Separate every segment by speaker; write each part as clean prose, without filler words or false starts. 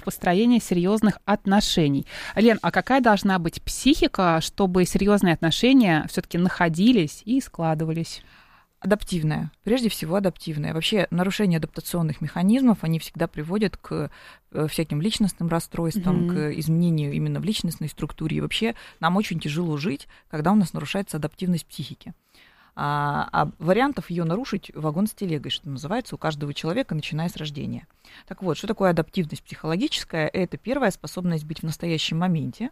Speaker 1: в построении серьезных отношений. Лен, а какая должна быть психика, чтобы серьезные отношения все-таки находились и складывались?
Speaker 2: Адаптивная. Прежде всего адаптивная. Вообще нарушение адаптационных механизмов, они всегда приводят к всяким личностным расстройствам, к изменению именно в личностной структуре. И вообще нам очень тяжело жить, когда у нас нарушается адаптивность психики. А вариантов ее нарушить вагон с телегой, что называется, у каждого человека, начиная с рождения. Так вот, что такое адаптивность психологическая? Это первая способность быть в настоящем моменте.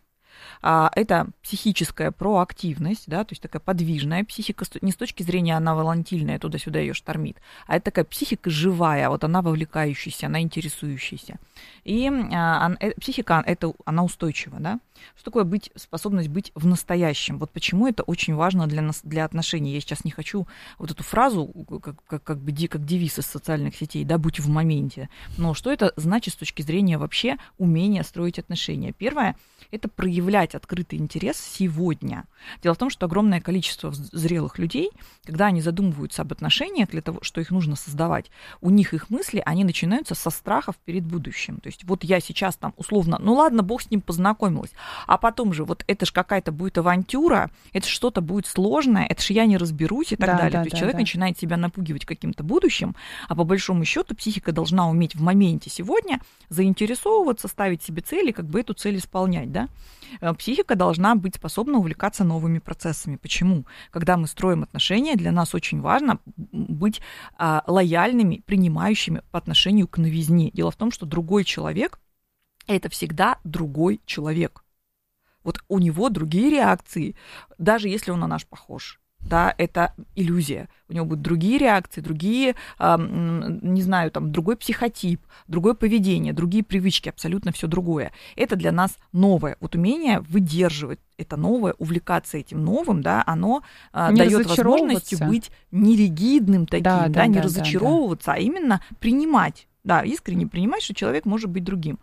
Speaker 2: Это психическая проактивность, да, то есть такая подвижная психика, не с точки зрения она волатильная, туда-сюда ее штормит, а это такая психика живая, вот она вовлекающаяся, она интересующаяся. И психика, она устойчива, да. Что такое способность быть в настоящем? Вот почему это очень важно для отношений. Я сейчас не хочу вот эту фразу, как девиз из социальных сетей, да, будь в моменте. Но что это значит с точки зрения вообще умения строить отношения? Первое – это проявлять открытый интерес сегодня. Дело в том, что огромное количество зрелых людей, когда они задумываются об отношениях, для того, что их нужно создавать, у них их мысли, они начинаются со страхов перед будущим. То есть вот я сейчас там условно, ну ладно, бог с ним познакомилась, а потом же вот это ж какая-то будет авантюра, это что-то будет сложное, это ж я не разберусь и так далее. То есть человек начинает себя напугивать каким-то будущим, а по большому счету психика должна уметь в моменте сегодня заинтересовываться, ставить себе цели, как бы эту цель исполнять, да. Психика должна быть способна увлекаться новыми процессами. Почему? Когда мы строим отношения, для нас очень важно быть лояльными, принимающими по отношению к новизне. Дело в том, что другой человек – это всегда другой человек. Вот у него другие реакции, даже если он на наш похож. Да, это иллюзия. У него будут другие реакции, другие, не знаю, там, другой психотип, другое поведение, другие привычки, абсолютно все другое. Это для нас новое. Вот умение выдерживать это новое, увлекаться этим новым, да, оно дает возможность быть неригидным таким, не разочаровываться, а именно принимать, да, искренне принимать, что человек может быть другим.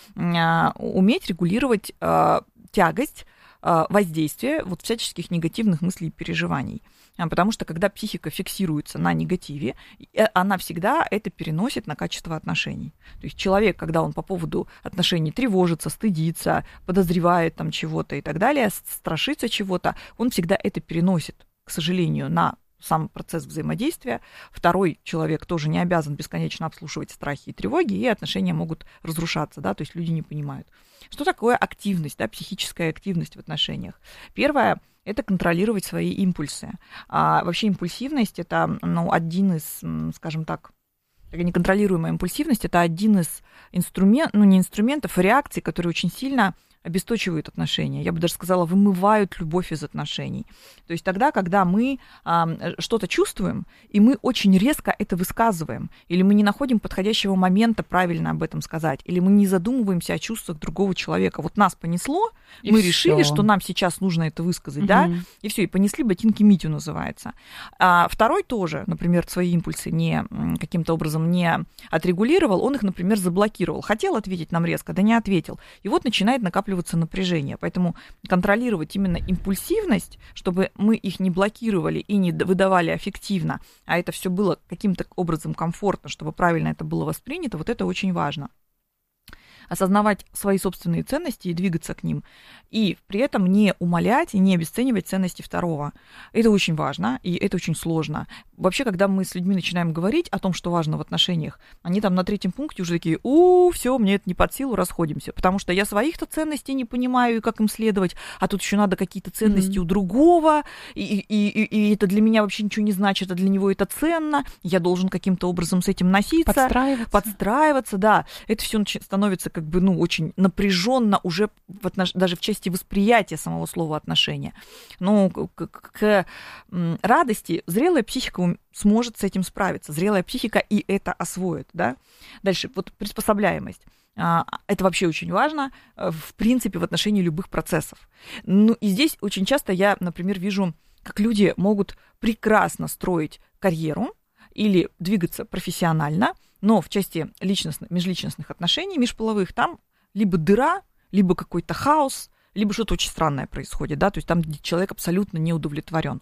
Speaker 2: Уметь регулировать тягость, воздействие вот всяческих негативных мыслей и переживаний. Потому что когда психика фиксируется на негативе, она всегда это переносит на качество отношений. То есть человек, когда он по поводу отношений тревожится, стыдится, подозревает там чего-то и так далее, страшится чего-то, он всегда это переносит, к сожалению, на сам процесс взаимодействия. Второй человек тоже не обязан бесконечно обслуживать страхи и тревоги, и отношения могут разрушаться, да, то есть люди не понимают. Что такое активность, да, психическая активность в отношениях? Первое – это контролировать свои импульсы. Вообще импульсивность – это один из, скажем так, неконтролируемая импульсивность – это один из инструментов, реакций, которые очень сильно обесточивают отношения, я бы даже сказала, вымывают любовь из отношений. То есть тогда, когда мы что-то чувствуем, и мы очень резко это высказываем, или мы не находим подходящего момента правильно об этом сказать, или мы не задумываемся о чувствах другого человека. Вот нас понесло, и мы решили, что нам сейчас нужно это высказать, да, и все, и понесли ботинки Митю, называется. Второй тоже, например, свои импульсы каким-то образом не отрегулировал, он их, например, заблокировал. Хотел ответить нам резко, да не ответил. И вот начинает накапливаться напряжение. Поэтому контролировать именно импульсивность, чтобы мы их не блокировали и не выдавали аффективно, а это все было каким-то образом комфортно, чтобы правильно это было воспринято, вот это очень важно. Осознавать свои собственные ценности и двигаться к ним. И при этом не умалять и не обесценивать ценности второго. Это очень важно, и это очень сложно. Вообще, когда мы с людьми начинаем говорить о том, что важно в отношениях, они там на третьем пункте уже такие: все, мне это не под силу, расходимся. Потому что я своих-то ценностей не понимаю, и как им следовать, а тут еще надо какие-то ценности у другого, и это для меня вообще ничего не значит, а для него это ценно, я должен каким-то образом с этим носиться. Подстраиваться, да. Это все становится как бы, очень напряженно уже даже в части восприятия самого слова отношения. Но к радости зрелая психика сможет с этим справиться. Зрелая психика и это освоит, да. Дальше, вот приспособляемость. Это вообще очень важно, в принципе, в отношении любых процессов. И здесь очень часто я, например, вижу, как люди могут прекрасно строить карьеру или двигаться профессионально, но в части межличностных отношений, межполовых, там либо дыра, либо какой-то хаос, либо что-то очень странное происходит, да, то есть там человек абсолютно не удовлетворен.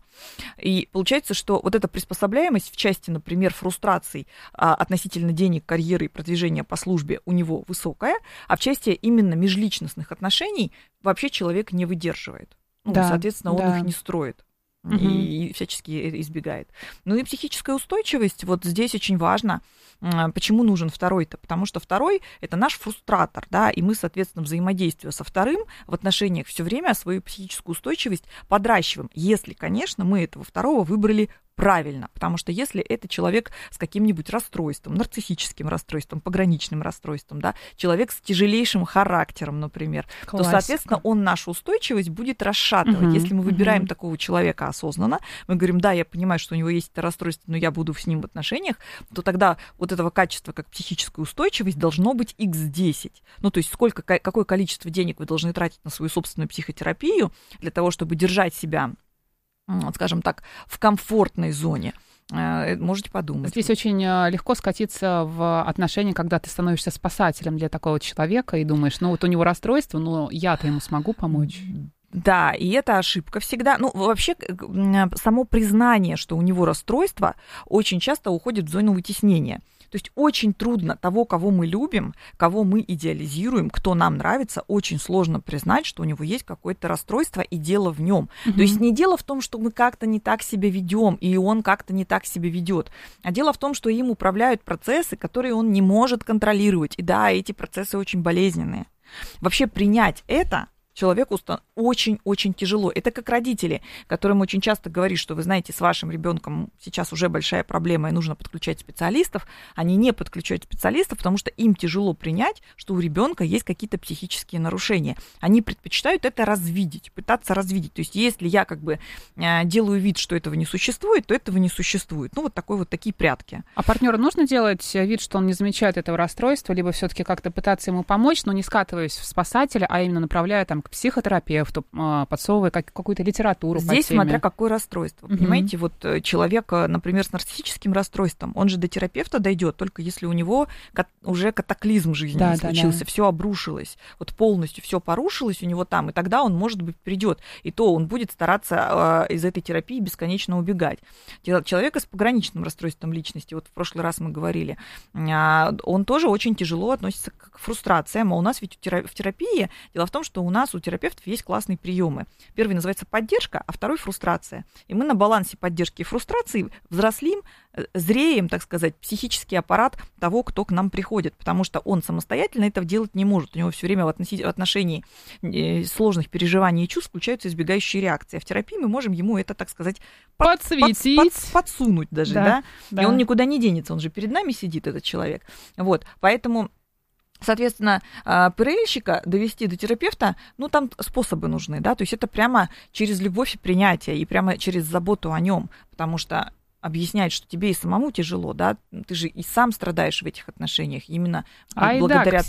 Speaker 2: И получается, что вот эта приспособляемость в части, например, фрустраций относительно денег, карьеры и продвижения по службе у него высокая, а в части именно межличностных отношений вообще человек не выдерживает. Ну,
Speaker 1: Да,
Speaker 2: соответственно, он
Speaker 1: да.
Speaker 2: их не строит.
Speaker 1: Мгм.
Speaker 2: И всячески избегает. Ну и психическая устойчивость, вот здесь очень важно. Почему нужен второй-то? Потому что второй — это наш фрустратор, да, и мы, соответственно, взаимодействуя со вторым в отношениях все время свою психическую устойчивость подращиваем, если, конечно, мы этого второго выбрали правильно, потому что если это человек с каким-нибудь расстройством, нарциссическим расстройством, пограничным расстройством, да, человек с тяжелейшим характером, например, то, соответственно, он нашу устойчивость будет расшатывать. Если мы выбираем такого человека осознанно, мы говорим, да, я понимаю, что у него есть это расстройство, но я буду с ним в отношениях, то тогда вот этого качества, как психическая устойчивость, должно быть x10. Ну, то есть какое количество денег вы должны тратить на свою собственную психотерапию для того, чтобы держать себя, скажем так, в комфортной зоне. Можете подумать.
Speaker 1: Здесь очень легко скатиться в отношения, когда ты становишься спасателем для такого человека и думаешь, ну вот у него расстройство, но я-то ему смогу помочь.
Speaker 2: Да, и это ошибка всегда. Ну, вообще, само признание, что у него расстройство, очень часто уходит в зону вытеснения. То есть очень трудно того, кого мы любим, кого мы идеализируем, кто нам нравится, очень сложно признать, что у него есть какое-то расстройство, и дело в нем. То есть не дело в том, что мы как-то не так себя ведем, и он как-то не так себя ведет, а дело в том, что им управляют процессы, которые он не может контролировать. И да, эти процессы очень болезненные. Вообще принять это человеку очень-очень тяжело. Это как родители, которым очень часто говоришь, что вы знаете, с вашим ребенком сейчас уже большая проблема, и нужно подключать специалистов. Они не подключают специалистов, потому что им тяжело принять, что у ребенка есть какие-то психические нарушения. Они предпочитают это развидеть, пытаться развидеть. То есть если я как бы делаю вид, что этого не существует, то этого не существует. Ну, такие прятки.
Speaker 1: А партнеру нужно делать вид, что он не замечает этого расстройства, либо все-таки как-то пытаться ему помочь, но не скатываясь в спасателя, а именно направляя там к психотерапевту, подсовывая какую-то литературу по теме.
Speaker 2: Здесь смотря какое расстройство. Понимаете, вот человек, например, с нарциссическим расстройством, он же до терапевта дойдет только если у него уже катаклизм жизни случился, все обрушилось, вот полностью все порушилось у него там, и тогда он, может быть, придет, и то он будет стараться из этой терапии бесконечно убегать. Человека с пограничным расстройством личности, вот в прошлый раз мы говорили, он тоже очень тяжело относится к фрустрациям, а у нас ведь в терапии, дело в том, что у нас у терапевтов есть классные приемы. Первый называется поддержка, а второй фрустрация. И мы на балансе поддержки и фрустрации взрослим, зреем, так сказать, психический аппарат того, кто к нам приходит, потому что он самостоятельно этого делать не может. У него все время в отношении сложных переживаний и чувств включаются избегающие реакции. А в терапии мы можем ему это, так сказать, подсунуть даже, да? И он никуда не денется, он же перед нами сидит, этот человек. Вот, поэтому... Соответственно, ПРЛьщика довести до терапевта, ну, там способы нужны, да, то есть это прямо через любовь и принятие, и прямо через заботу о нем, потому что объяснять, что тебе и самому тяжело, да, ты же и сам страдаешь в этих отношениях, именно благодаря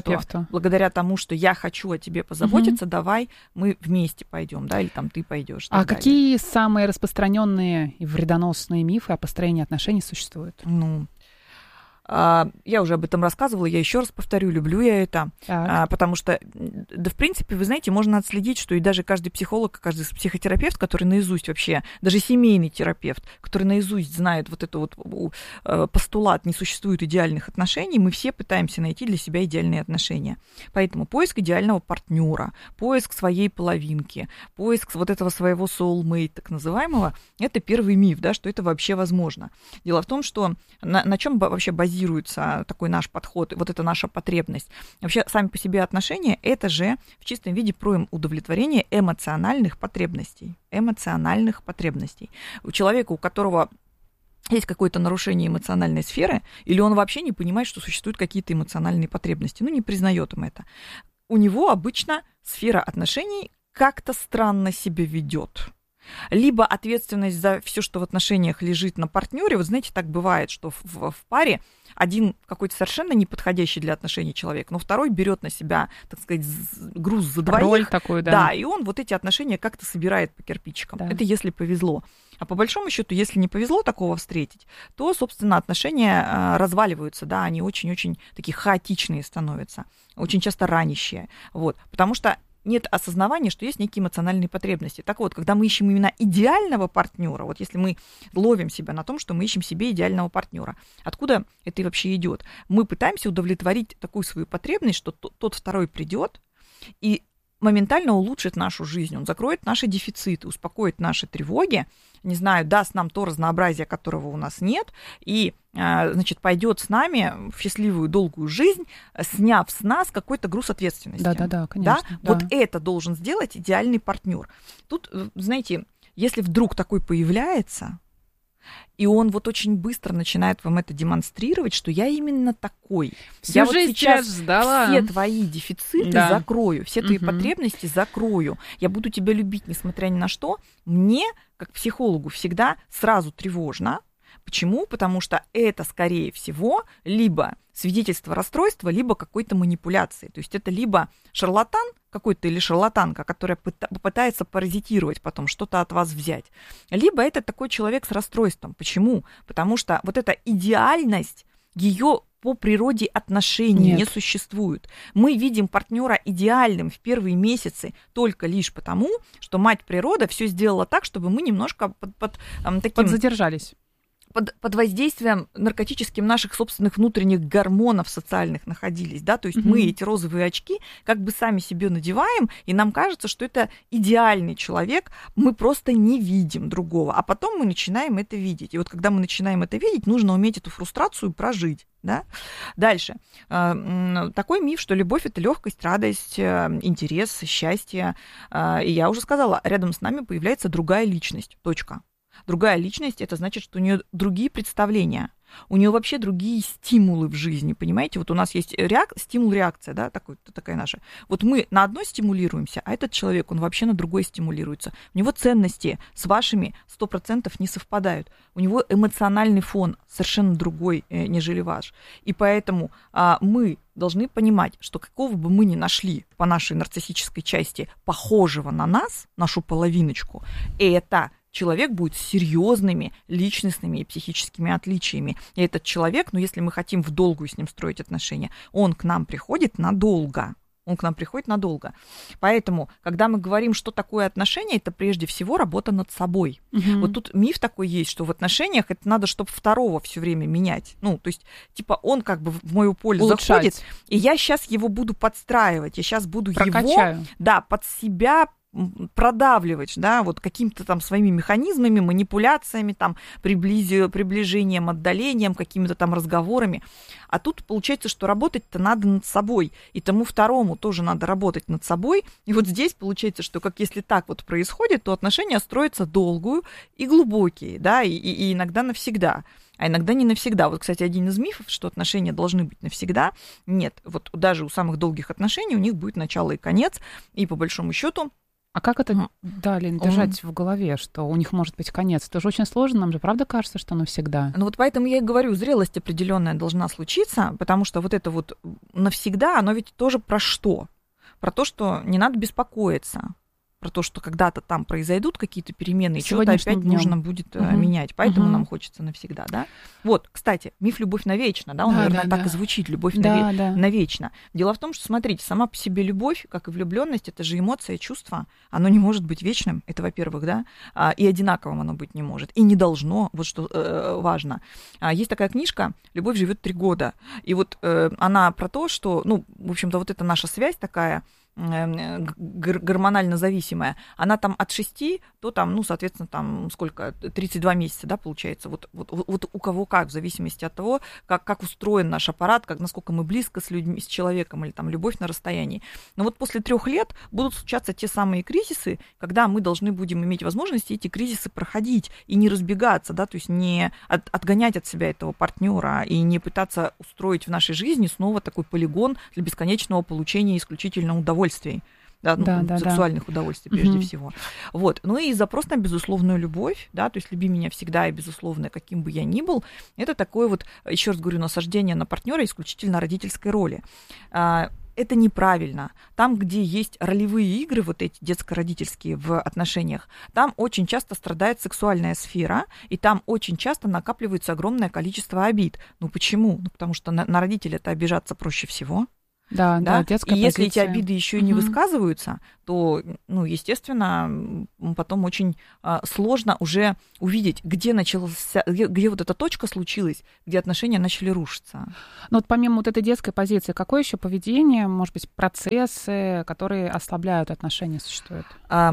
Speaker 2: тому, что я хочу о тебе позаботиться, давай мы вместе пойдем, да, или там ты пойдешь.
Speaker 1: А какие самые распространенные и вредоносные мифы о построении отношений существуют?
Speaker 2: Ну, я уже об этом рассказывала, я еще раз повторю, люблю я это, потому что, да, в принципе, вы знаете, можно отследить, что и даже каждый психолог, каждый психотерапевт, который наизусть вообще, даже семейный терапевт, который наизусть знает вот это вот постулат «не существует идеальных отношений», мы все пытаемся найти для себя идеальные отношения. Поэтому поиск идеального партнера, поиск своей половинки, поиск вот этого своего soulmate, так называемого, это первый миф, да, что это вообще возможно. Дело в том, что на чем вообще базируется такой наш подход, вот это наша потребность. Вообще, сами по себе отношения, это же в чистом виде про удовлетворение эмоциональных потребностей. У человека, у которого есть какое-то нарушение эмоциональной сферы, или он вообще не понимает, что существуют какие-то эмоциональные потребности, ну, не признает им это, у него обычно сфера отношений как-то странно себя ведет. Либо ответственность за все, что в отношениях лежит на партнере. Вот знаете, так бывает, что в паре один какой-то совершенно неподходящий для отношений человек, но второй берет на себя, так сказать, груз за двоих.
Speaker 1: Роль такую, да.
Speaker 2: Да, и он вот эти отношения как-то собирает по кирпичикам. Да. Это если повезло. А по большому счету, если не повезло такого встретить, то, собственно, отношения разваливаются, да, они очень-очень такие хаотичные становятся, очень часто ранящие. Вот, потому что нет осознавания, что есть некие эмоциональные потребности. Так вот, когда мы ищем именно идеального партнера, вот если мы ловим себя на том, что мы ищем себе идеального партнера, откуда это вообще идет? Мы пытаемся удовлетворить такую свою потребность, что тот второй придет и моментально улучшит нашу жизнь, он закроет наши дефициты, успокоит наши тревоги, не знаю, даст нам то разнообразие, которого у нас нет, и, значит, пойдет с нами в счастливую долгую жизнь, сняв с нас какой-то груз ответственности.
Speaker 1: Да, конечно. Да?
Speaker 2: Вот это должен сделать идеальный партнер. Тут, знаете, если вдруг такой появляется, и он вот очень быстро начинает вам это демонстрировать, что я именно такой.
Speaker 1: Всю
Speaker 2: я
Speaker 1: жизнь
Speaker 2: вот сейчас
Speaker 1: ждала.
Speaker 2: все твои дефициты закрою, все твои потребности закрою. Я буду тебя любить, несмотря ни на что. Мне, как психологу, всегда сразу тревожно. Почему? Потому что это, скорее всего, либо свидетельство расстройства, либо какой-то манипуляции. То есть это либо шарлатан какой-то или шарлатанка, которая попытается паразитировать потом, что-то от вас взять. Либо это такой человек с расстройством. Почему? Потому что вот эта идеальность, ее по природе отношений не существует. Мы видим партнера идеальным в первые месяцы только лишь потому, что мать природа все сделала так, чтобы мы немножко
Speaker 1: подзадержались.
Speaker 2: Под воздействием наркотическим наших собственных внутренних гормонов социальных находились, да, то есть мы эти розовые очки как бы сами себе надеваем, и нам кажется, что это идеальный человек, мы просто не видим другого, а потом мы начинаем это видеть. И вот когда мы начинаем это видеть, нужно уметь эту фрустрацию прожить, да. Дальше. Такой миф, что любовь — это легкость, радость, интерес, счастье. И я уже сказала, рядом с нами появляется другая личность, точка. Другая личность, это значит, что у нее другие представления, у нее вообще другие стимулы в жизни, понимаете? Вот у нас есть стимул-реакция, да, такая наша. Вот мы на одной стимулируемся, а этот человек, он вообще на другой стимулируется. У него ценности с вашими 100% не совпадают. У него эмоциональный фон совершенно другой, нежели ваш. И поэтому мы должны понимать, что какого бы мы ни нашли по нашей нарциссической части похожего на нас, нашу половиночку, это человек будет с серьезными личностными и психическими отличиями. И этот человек, если мы хотим в долгую с ним строить отношения, он к нам приходит надолго. Поэтому, когда мы говорим, что такое отношения, это прежде всего работа над собой. Вот тут миф такой есть, что в отношениях это надо, чтобы второго все время менять. То есть, он как бы в мое поле заходит, и я сейчас его буду подстраивать, я сейчас буду
Speaker 1: прокачаю.
Speaker 2: его под себя продавливать, да, вот какими-то там своими механизмами, манипуляциями, там, приближением, отдалением, какими-то там разговорами. А тут получается, что работать-то надо над собой, и тому второму тоже надо работать над собой. И вот здесь получается, что если так вот происходит, то отношения строятся долгую и глубокие, да, и иногда навсегда. А иногда не навсегда. Вот, кстати, один из мифов, что отношения должны быть навсегда. Нет, вот даже у самых долгих отношений у них будет начало и конец, и по большому счету.
Speaker 1: А как это, Лен, держать в голове, что у них может быть конец? Это же очень сложно, нам же правда кажется, что навсегда.
Speaker 2: Вот поэтому я и говорю, зрелость определенная должна случиться, потому что вот это вот навсегда, оно ведь тоже про что? Про то, что не надо беспокоиться. Про то, что когда-то там произойдут какие-то перемены, и что-то опять нужно будет менять. Поэтому нам хочется навсегда, да? Вот, кстати, миф «любовь навечно», да, он, наверное, так и звучит, «любовь навечно». Дело в том, что, смотрите, сама по себе любовь, как и влюбленность, это же эмоция, чувство, оно не может быть вечным, это, во-первых, да, и одинаковым оно быть не может, и не должно, вот что важно. Есть такая книжка «Любовь живет 3 года», и вот она про то, что, в общем-то, вот эта наша связь такая, гормонально зависимая, она там от 6 до там, соответственно, там сколько, 32 месяца, да, получается, вот у кого как, в зависимости от того, как устроен наш аппарат, насколько мы близко с людьми, с человеком, или там любовь на расстоянии. Но вот после 3 лет будут случаться те самые кризисы, когда мы должны будем иметь возможность эти кризисы проходить и не разбегаться, да, то есть не отгонять от себя этого партнера и не пытаться устроить в нашей жизни снова такой полигон для бесконечного получения исключительно удовольствий. Сексуальных удовольствий прежде всего. Вот. И запрос на безусловную любовь, да, то есть люби меня всегда и безусловно, каким бы я ни был, это такое вот, еще раз говорю, насаждение на партнера исключительно родительской роли. Это неправильно. Там, где есть ролевые игры, вот эти детско-родительские в отношениях, там очень часто страдает сексуальная сфера, и там очень часто накапливается огромное количество обид. Почему? Потому что на родителя-то обижаться проще всего.
Speaker 1: Да, детская
Speaker 2: и если
Speaker 1: позиция.
Speaker 2: эти обиды еще и не высказываются, то, естественно, потом очень сложно уже увидеть, где вот эта точка случилась, где отношения начали рушиться.
Speaker 1: Но вот помимо вот этой детской позиции, какое еще поведение, может быть, процессы, которые ослабляют отношения, существуют?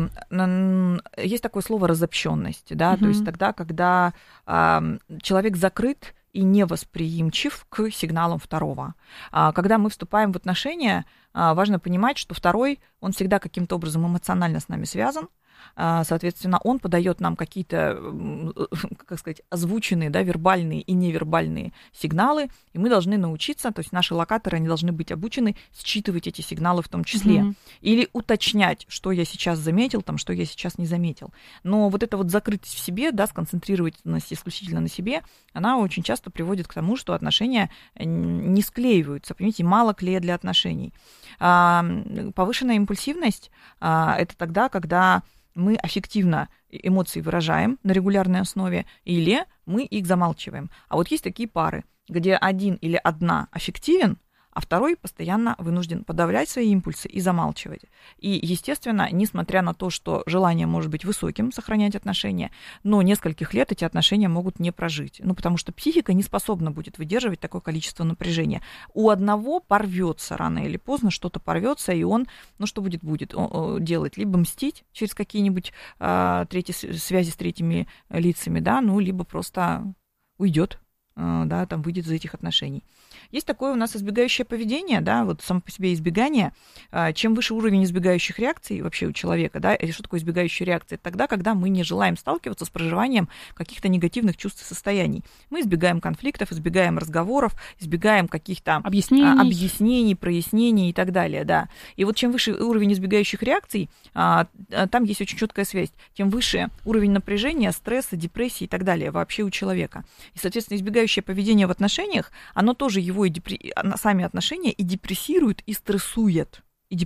Speaker 2: Есть такое слово разобщенность, да, то есть тогда, когда человек закрыт и невосприимчив к сигналам второго. Когда мы вступаем в отношения, важно понимать, что второй, он всегда каким-то образом эмоционально с нами связан. Соответственно, он подает нам какие-то, как сказать, озвученные, да, вербальные и невербальные сигналы, и мы должны научиться, то есть наши локаторы, они должны быть обучены считывать эти сигналы в том числе, или уточнять, что я сейчас заметил, там, что я сейчас не заметил. Но вот эта вот закрытость в себе, да, сконцентрированность исключительно на себе, она очень часто приводит к тому, что отношения не склеиваются, понимаете, мало клея для отношений. Повышенная импульсивность – это тогда, когда мы аффективно эмоции выражаем на регулярной основе, или мы их замалчиваем. А вот есть такие пары, где один или одна аффективен, а второй постоянно вынужден подавлять свои импульсы и замалчивать. И, естественно, несмотря на то, что желание может быть высоким, сохранять отношения, но нескольких лет эти отношения могут не прожить. Потому что психика не способна будет выдерживать такое количество напряжения. У одного порвется рано или поздно, что-то порвется, и он, что будет делать? Либо мстить через какие-нибудь связи с третьими лицами, да, либо просто уйдет, да, там выйдет из этих отношений. Есть такое у нас избегающее поведение, да, вот само по себе избегание. Чем выше уровень избегающих реакций вообще у человека, да, и что такое избегающая реакция? Это тогда, когда мы не желаем сталкиваться с проживанием каких-то негативных чувств и состояний. Мы избегаем конфликтов, избегаем разговоров, избегаем каких-то объяснений, прояснений и так далее, да. И вот чем выше уровень избегающих реакций, там есть очень четкая связь, тем выше уровень напряжения, стресса, депрессии и так далее вообще у человека. И, соответственно, избегающее поведение в отношениях, оно тоже его сами отношения и депрессирует, и стрессует.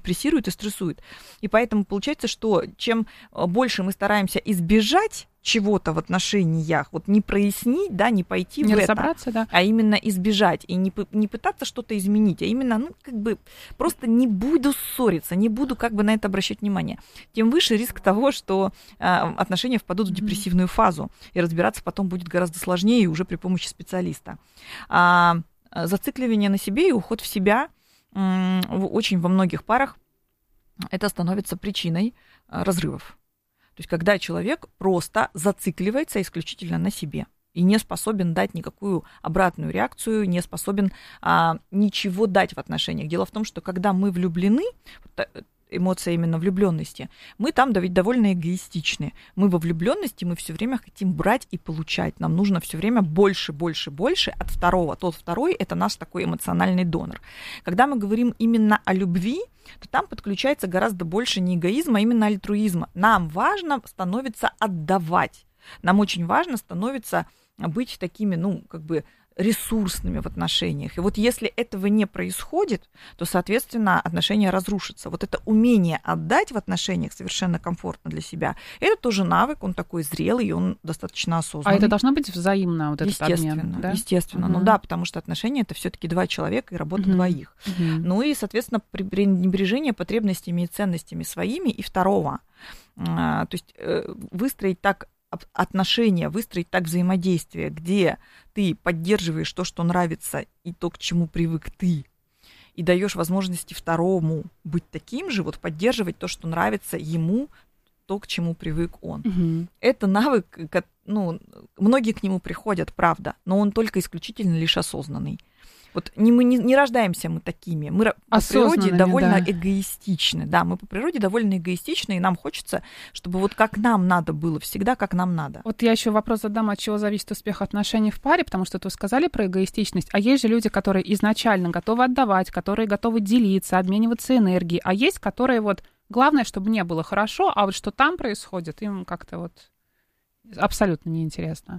Speaker 2: И поэтому получается, что чем больше мы стараемся избежать чего-то в отношениях, вот не прояснить, да, не пойти в это,
Speaker 1: да,
Speaker 2: а именно избежать и не пытаться что-то изменить, а именно, просто не буду ссориться, не буду на это обращать внимание, тем выше риск того, что отношения впадут в депрессивную фазу, и разбираться потом будет гораздо сложнее уже при помощи специалиста. Зацикливание на себе и уход в себя очень во многих парах это становится причиной разрывов. То есть когда человек просто зацикливается исключительно на себе и не способен дать никакую обратную реакцию, не способен ничего дать в отношениях. Дело в том, что когда мы влюблены, эмоция именно влюбленности, мы там довольно эгоистичны. Мы во влюбленности, мы все время хотим брать и получать. Нам нужно все время больше от второго. Тот второй — это наш такой эмоциональный донор. Когда мы говорим именно о любви, то там подключается гораздо больше не эгоизма, а именно альтруизма. Нам важно становится отдавать. Нам очень важно становится быть такими, ресурсными в отношениях. И вот если этого не происходит, то, соответственно, отношения разрушатся. Вот это умение отдать в отношениях совершенно комфортно для себя, это тоже навык, он такой зрелый, и он достаточно осознанный.
Speaker 1: А это должно быть взаимно, вот этот обмен, да?
Speaker 2: Естественно. Потому что отношения — это все-таки два человека и работа двоих. И, соответственно, пренебрежение потребностями и ценностями своими и второго. То есть выстроить так отношения, выстроить так взаимодействие, где ты поддерживаешь то, что нравится, и то, к чему привык ты, и даешь возможности второму быть таким же, вот поддерживать то, что нравится ему, то, к чему привык он. Это навык, многие к нему приходят, правда, но он только исключительно лишь осознанный. Вот мы не рождаемся мы такими. Мы по природе довольно эгоистичны. Да, мы по природе довольно эгоистичны, и нам хочется, чтобы вот как нам надо было, всегда как нам надо.
Speaker 1: Вот я еще вопрос задам, от чего зависит успех отношений в паре, потому что вы сказали про эгоистичность, а есть же люди, которые изначально готовы отдавать, которые готовы делиться, обмениваться энергией, а есть, которые главное, чтобы мне было хорошо, а вот что там происходит, им как-то абсолютно неинтересно.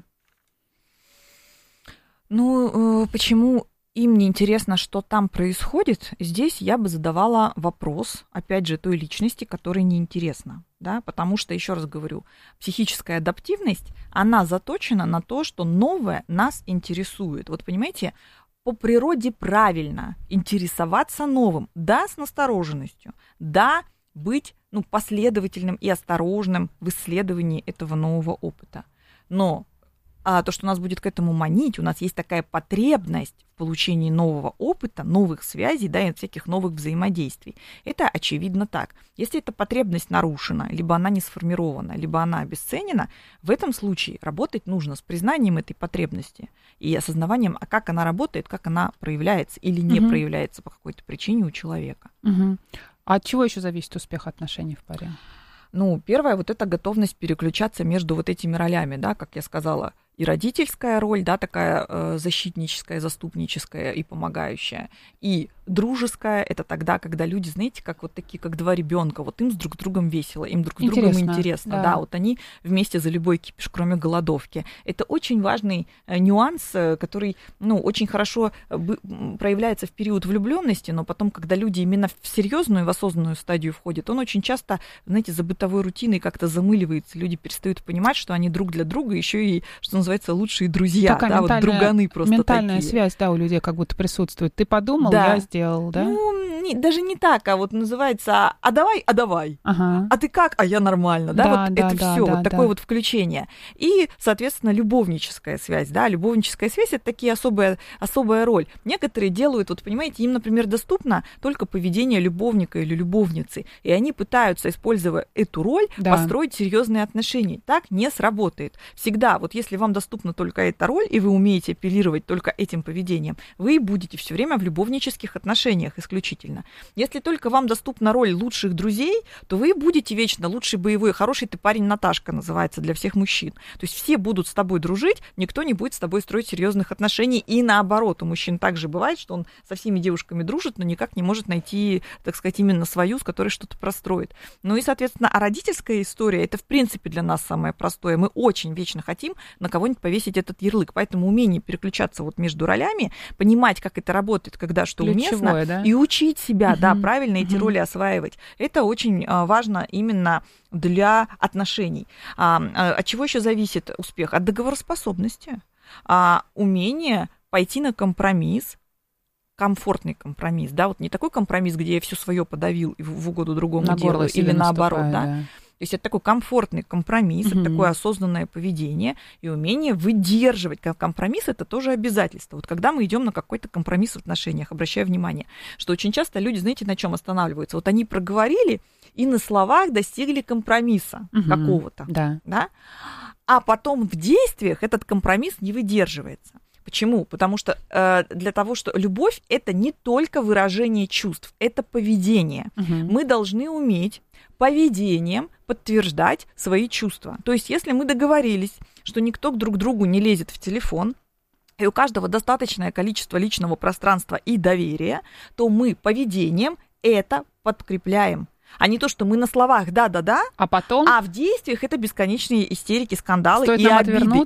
Speaker 2: Почему им не интересно, что там происходит, здесь я бы задавала вопрос, опять же, той личности, которой неинтересно. Да? Потому что, еще раз говорю, психическая адаптивность, она заточена на то, что новое нас интересует. Вот понимаете, по природе правильно интересоваться новым. Да, с настороженностью. Да, быть последовательным и осторожным в исследовании этого нового опыта. Но то, что нас будет к этому манить, у нас есть такая потребность в получении нового опыта, новых связей, да, и всяких новых взаимодействий. Это очевидно так. Если эта потребность нарушена, либо она не сформирована, либо она обесценена, в этом случае работать нужно с признанием этой потребности и осознаванием, как она работает, как она проявляется или не проявляется по какой-то причине у человека.
Speaker 1: А от чего еще зависит успех отношений в паре?
Speaker 2: Первое, вот эта готовность переключаться между вот этими ролями, да, как я сказала, и родительская роль, да, такая защитническая, заступническая и помогающая, и дружеская, это тогда, когда люди, знаете, как вот такие, как два ребенка, вот им с друг другом весело, им друг с другом интересно, да, вот они вместе за любой кипиш, кроме голодовки. Это очень важный нюанс, который, очень хорошо проявляется в период влюбленности, но потом, когда люди именно в серьезную, в осознанную стадию входят, он очень часто, знаете, за бытовой рутиной как-то замыливается, люди перестают понимать, что они друг для друга еще и, что называется, лучшие друзья,
Speaker 1: такая
Speaker 2: да, вот друганы просто
Speaker 1: ментальная
Speaker 2: такие.
Speaker 1: Связь, да, у людей как будто присутствует. Ты подумал, я сделал, да?
Speaker 2: Даже не так, а вот называется «а давай», «а ты как?», «а я нормально», да, вот это все, вот такое вот включение. И, соответственно, любовническая связь, да, любовническая связь — это такие особая роль. Некоторые делают, вот понимаете, им, например, доступно только поведение любовника или любовницы, и они пытаются, используя эту роль, построить серьезные отношения. Так не сработает. Всегда, вот если вам доступна только эта роль, и вы умеете апеллировать только этим поведением, вы будете все время в любовнических отношениях исключительно. Если только вам доступна роль лучших друзей, то вы будете вечно лучший боевой, хороший ты парень Наташка называется для всех мужчин. То есть все будут с тобой дружить, никто не будет с тобой строить серьезных отношений. И наоборот, у мужчин также бывает, что он со всеми девушками дружит, но никак не может найти, так сказать, именно свою, с которой что-то простроит. Ну и, соответственно, родительская история, это в принципе для нас самое простое. Мы очень вечно хотим на кого-нибудь повесить этот ярлык. Поэтому умение переключаться вот между ролями, понимать, как это работает, когда что уместно, да? И учить себя, да, правильно эти роли осваивать. Это очень важно именно для отношений. От чего еще зависит успех? От договороспособности. Умение пойти на компромисс, комфортный компромисс, да, вот не такой компромисс, где я все свое подавил и в угоду другому делаю, или наоборот, да. То есть это такой комфортный компромисс, это такое осознанное поведение и умение выдерживать. Компромисс — это тоже обязательство. Вот когда мы идем на какой-то компромисс в отношениях, обращаю внимание, что очень часто люди, знаете, на чем останавливаются? Вот они проговорили и на словах достигли компромисса какого-то, да? А потом в действиях этот компромисс не выдерживается. Почему? Потому что для того, что любовь — это не только выражение чувств, это поведение. Мы должны уметь поведением подтверждать свои чувства. То есть, если мы договорились, что никто друг к другу не лезет в телефон, и у каждого достаточное количество личного пространства и доверия, то мы поведением это подкрепляем. А не то, что мы на словах «да-да-да», а в действиях это бесконечные истерики, скандалы и обиды,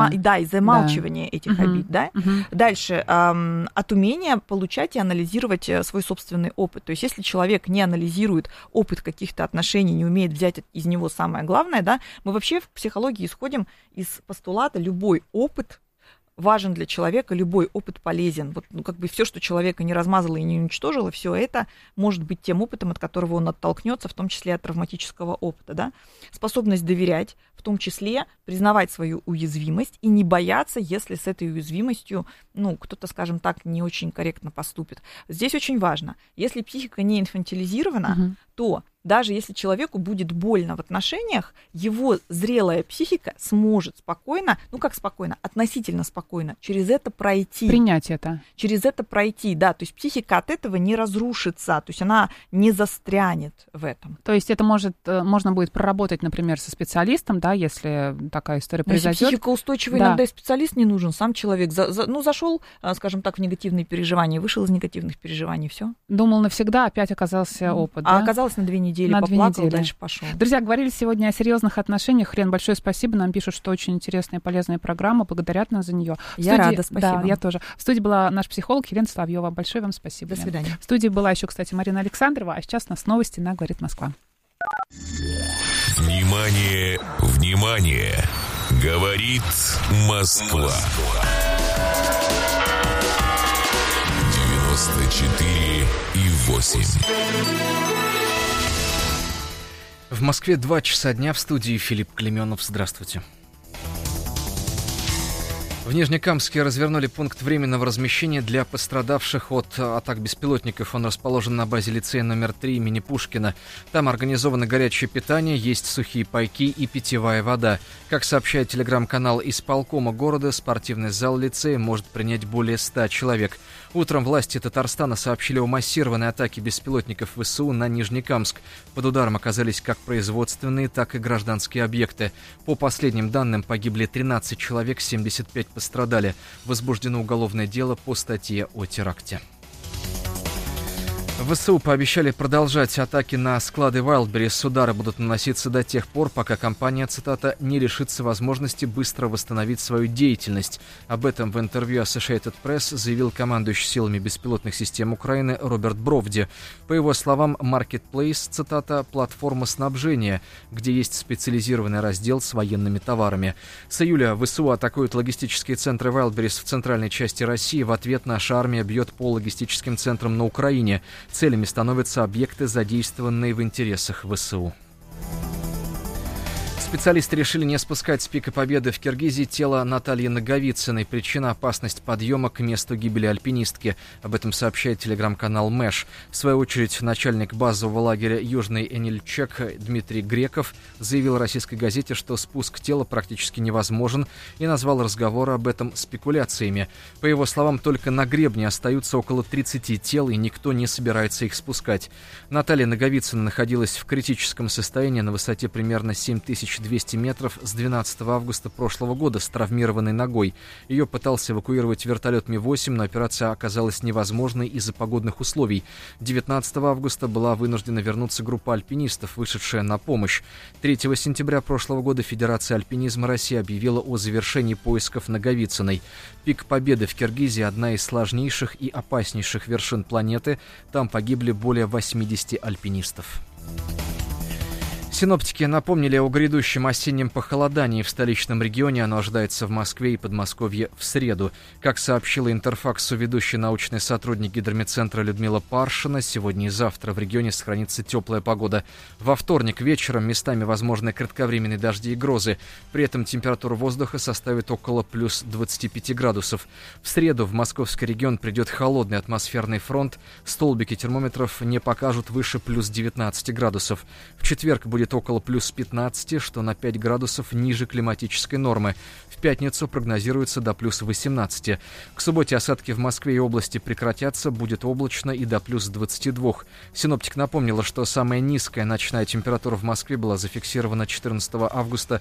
Speaker 2: и замалчивание этих обид. Да? Дальше, от умения получать и анализировать свой собственный опыт. То есть если человек не анализирует опыт каких-то отношений, не умеет взять из него самое главное, да, мы вообще в психологии исходим из постулата «любой опыт важен для человека, любой опыт полезен». Вот, как бы все, что человека не размазало и не уничтожило, все это может быть тем опытом, от которого он оттолкнется, в том числе от травматического опыта. Да? Способность доверять, в том числе признавать свою уязвимость и не бояться, если с этой уязвимостью, кто-то, скажем так, не очень корректно поступит. Здесь очень важно, если психика не инфантилизирована, то даже если человеку будет больно в отношениях, его зрелая психика сможет спокойно, относительно спокойно, через это пройти.
Speaker 1: Принять это.
Speaker 2: Через это пройти, да. То есть психика от этого не разрушится, то есть она не застрянет в этом.
Speaker 1: То есть это можно будет проработать, например, со специалистом, да, если такая история произойдет.
Speaker 2: Если психика устойчивая, иногда и специалист не нужен, сам человек зашел, скажем так, в негативные переживания, вышел из негативных переживаний, все.
Speaker 1: Думал навсегда, опять оказался опыт,
Speaker 2: да? А оказалось на 2 недели, поплакал, дальше пошел.
Speaker 1: Друзья, говорили сегодня о серьезных отношениях. Лен, большое спасибо. Нам пишут, что очень интересная и полезная программа. Благодарят нас за нее.
Speaker 2: Я рада, спасибо.
Speaker 1: Да, я тоже. В студии была наш психолог Елена Соловьева. Большое вам спасибо.
Speaker 2: До свидания.
Speaker 1: В студии была еще, кстати, Марина Александрова. А сейчас у нас новости на «Говорит Москва».
Speaker 3: Внимание, внимание! Говорит Москва. 94,8.
Speaker 4: В Москве 2 часа дня, в студии Филипп Клеменов. Здравствуйте. В Нижнекамске развернули пункт временного размещения для пострадавших от атак беспилотников. Он расположен на базе лицея номер 3 имени Пушкина. Там организовано горячее питание, есть сухие пайки и питьевая вода. Как сообщает телеграм-канал исполкома города, спортивный зал лицея может принять более 100 человек. Утром власти Татарстана сообщили о массированной атаке беспилотников ВСУ на Нижнекамск. Под ударом оказались как производственные, так и гражданские объекты. По последним данным, погибли 13 человек, 75 пострадали. Возбуждено уголовное дело по статье о теракте. ВСУ пообещали продолжать атаки на склады Wildberries. Удары будут наноситься до тех пор, пока компания, цитата, «не лишится возможности быстро восстановить свою деятельность». Об этом в интервью Associated Press заявил командующий силами беспилотных систем Украины Роберт Бровди. По его словам, Marketplace, цитата, «платформа снабжения, где есть специализированный раздел с военными товарами». С июля ВСУ атакуют логистические центры Wildberries в центральной части России. В ответ наша армия бьет по логистическим центрам на Украине. Целями становятся объекты, задействованные в интересах ВСУ. Специалисты решили не спускать с пика Победы в Киргизии тело Натальи Наговицыной. Причина – опасность подъема к месту гибели альпинистки. Об этом сообщает телеграм-канал Мэш. В свою очередь, начальник базового лагеря Южный Энильчек Дмитрий Греков заявил российской газете, что спуск тела практически невозможен, и назвал разговоры об этом спекуляциями. По его словам, только на гребне остаются около 30 тел, и никто не собирается их спускать. Наталья Наговицына находилась в критическом состоянии на высоте примерно 7200 метров с 12 августа прошлого года с травмированной ногой. Ее пытался эвакуировать вертолет Ми-8, но операция оказалась невозможной из-за погодных условий. 19 августа была вынуждена вернуться группа альпинистов, вышедшая на помощь. 3 сентября прошлого года Федерация альпинизма России объявила о завершении поисков Наговицыной. Пик Победы в Киргизии – одна из сложнейших и опаснейших вершин планеты. Там погибли более 80 альпинистов. Синоптики напомнили о грядущем осеннем похолодании в столичном регионе. Оно ожидается в Москве и Подмосковье в среду. Как сообщила Интерфаксу ведущий научный сотрудник гидрометцентра Людмила Паршина, сегодня и завтра в регионе сохранится теплая погода. Во вторник вечером местами возможны кратковременные дожди и грозы. При этом температура воздуха составит около плюс 25 градусов. В среду в московский регион придет холодный атмосферный фронт. Столбики термометров не покажут выше плюс 19 градусов. В четверг будет около плюс 15, что на 5 градусов ниже климатической нормы. В пятницу прогнозируется до плюс 18. К субботе осадки в Москве и области прекратятся, будет облачно и до плюс 22. Синоптик напомнила, что самая низкая ночная температура в Москве была зафиксирована 14 августа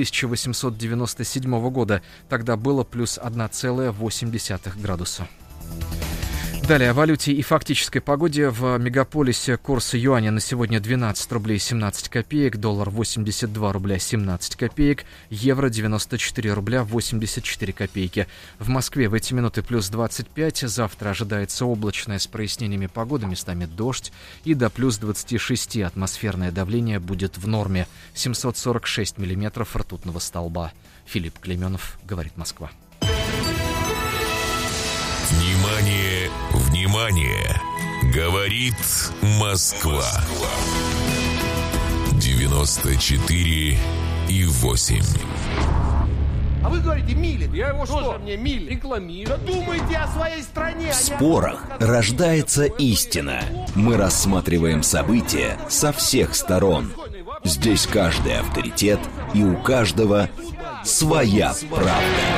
Speaker 4: 1897 года. Тогда было плюс 1,8 градуса. Далее о валюте и фактической погоде. В мегаполисе курс юаня на сегодня 12 рублей 17 копеек, доллар 82 рубля 17 копеек, евро 94 рубля 84 копейки. В Москве в эти минуты плюс 25, завтра ожидается облачное с прояснениями погоды, местами дождь, и до плюс 26 атмосферное давление будет в норме. 746 миллиметров ртутного столба. Филипп Клеменов, говорит Москва.
Speaker 3: Внимание, внимание! Говорит Москва. 94,8.
Speaker 5: А вы говорите, милит. Я его что? Мне милит. Рекламирую. Да думайте о своей стране.
Speaker 6: В спорах рождается истина. Мы рассматриваем события со всех сторон. Здесь каждый авторитет, и у каждого своя правда.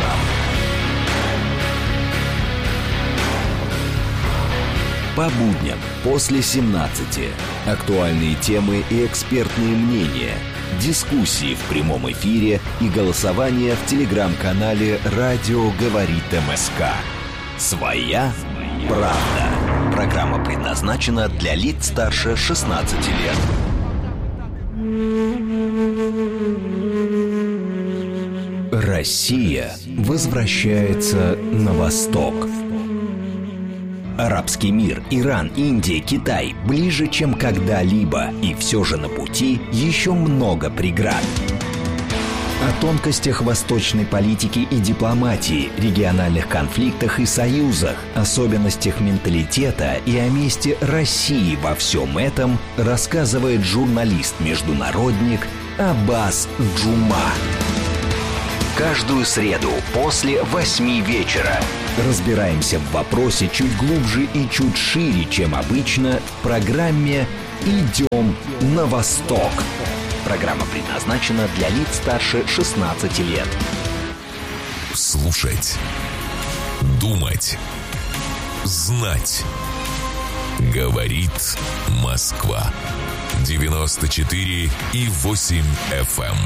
Speaker 6: По будням после 17. Актуальные темы и экспертные мнения. Дискуссии в прямом эфире и голосование в телеграм-канале «Радио говорит МСК». Своя правда. Программа предназначена для лиц старше 16 лет. Россия возвращается на восток. Арабский мир, Иран, Индия, Китай ближе, чем когда-либо, и все же на пути еще много преград. О тонкостях восточной политики и дипломатии, региональных конфликтах и союзах, особенностях менталитета и о месте России во всем этом рассказывает журналист-международник Аббас Джума. Каждую среду после 8 вечера разбираемся в вопросе чуть глубже и чуть шире, чем обычно, в программе «Идем на Восток». Программа предназначена для лиц старше 16 лет.
Speaker 3: Слушать, думать, знать. Говорит Москва. 94,8 FM.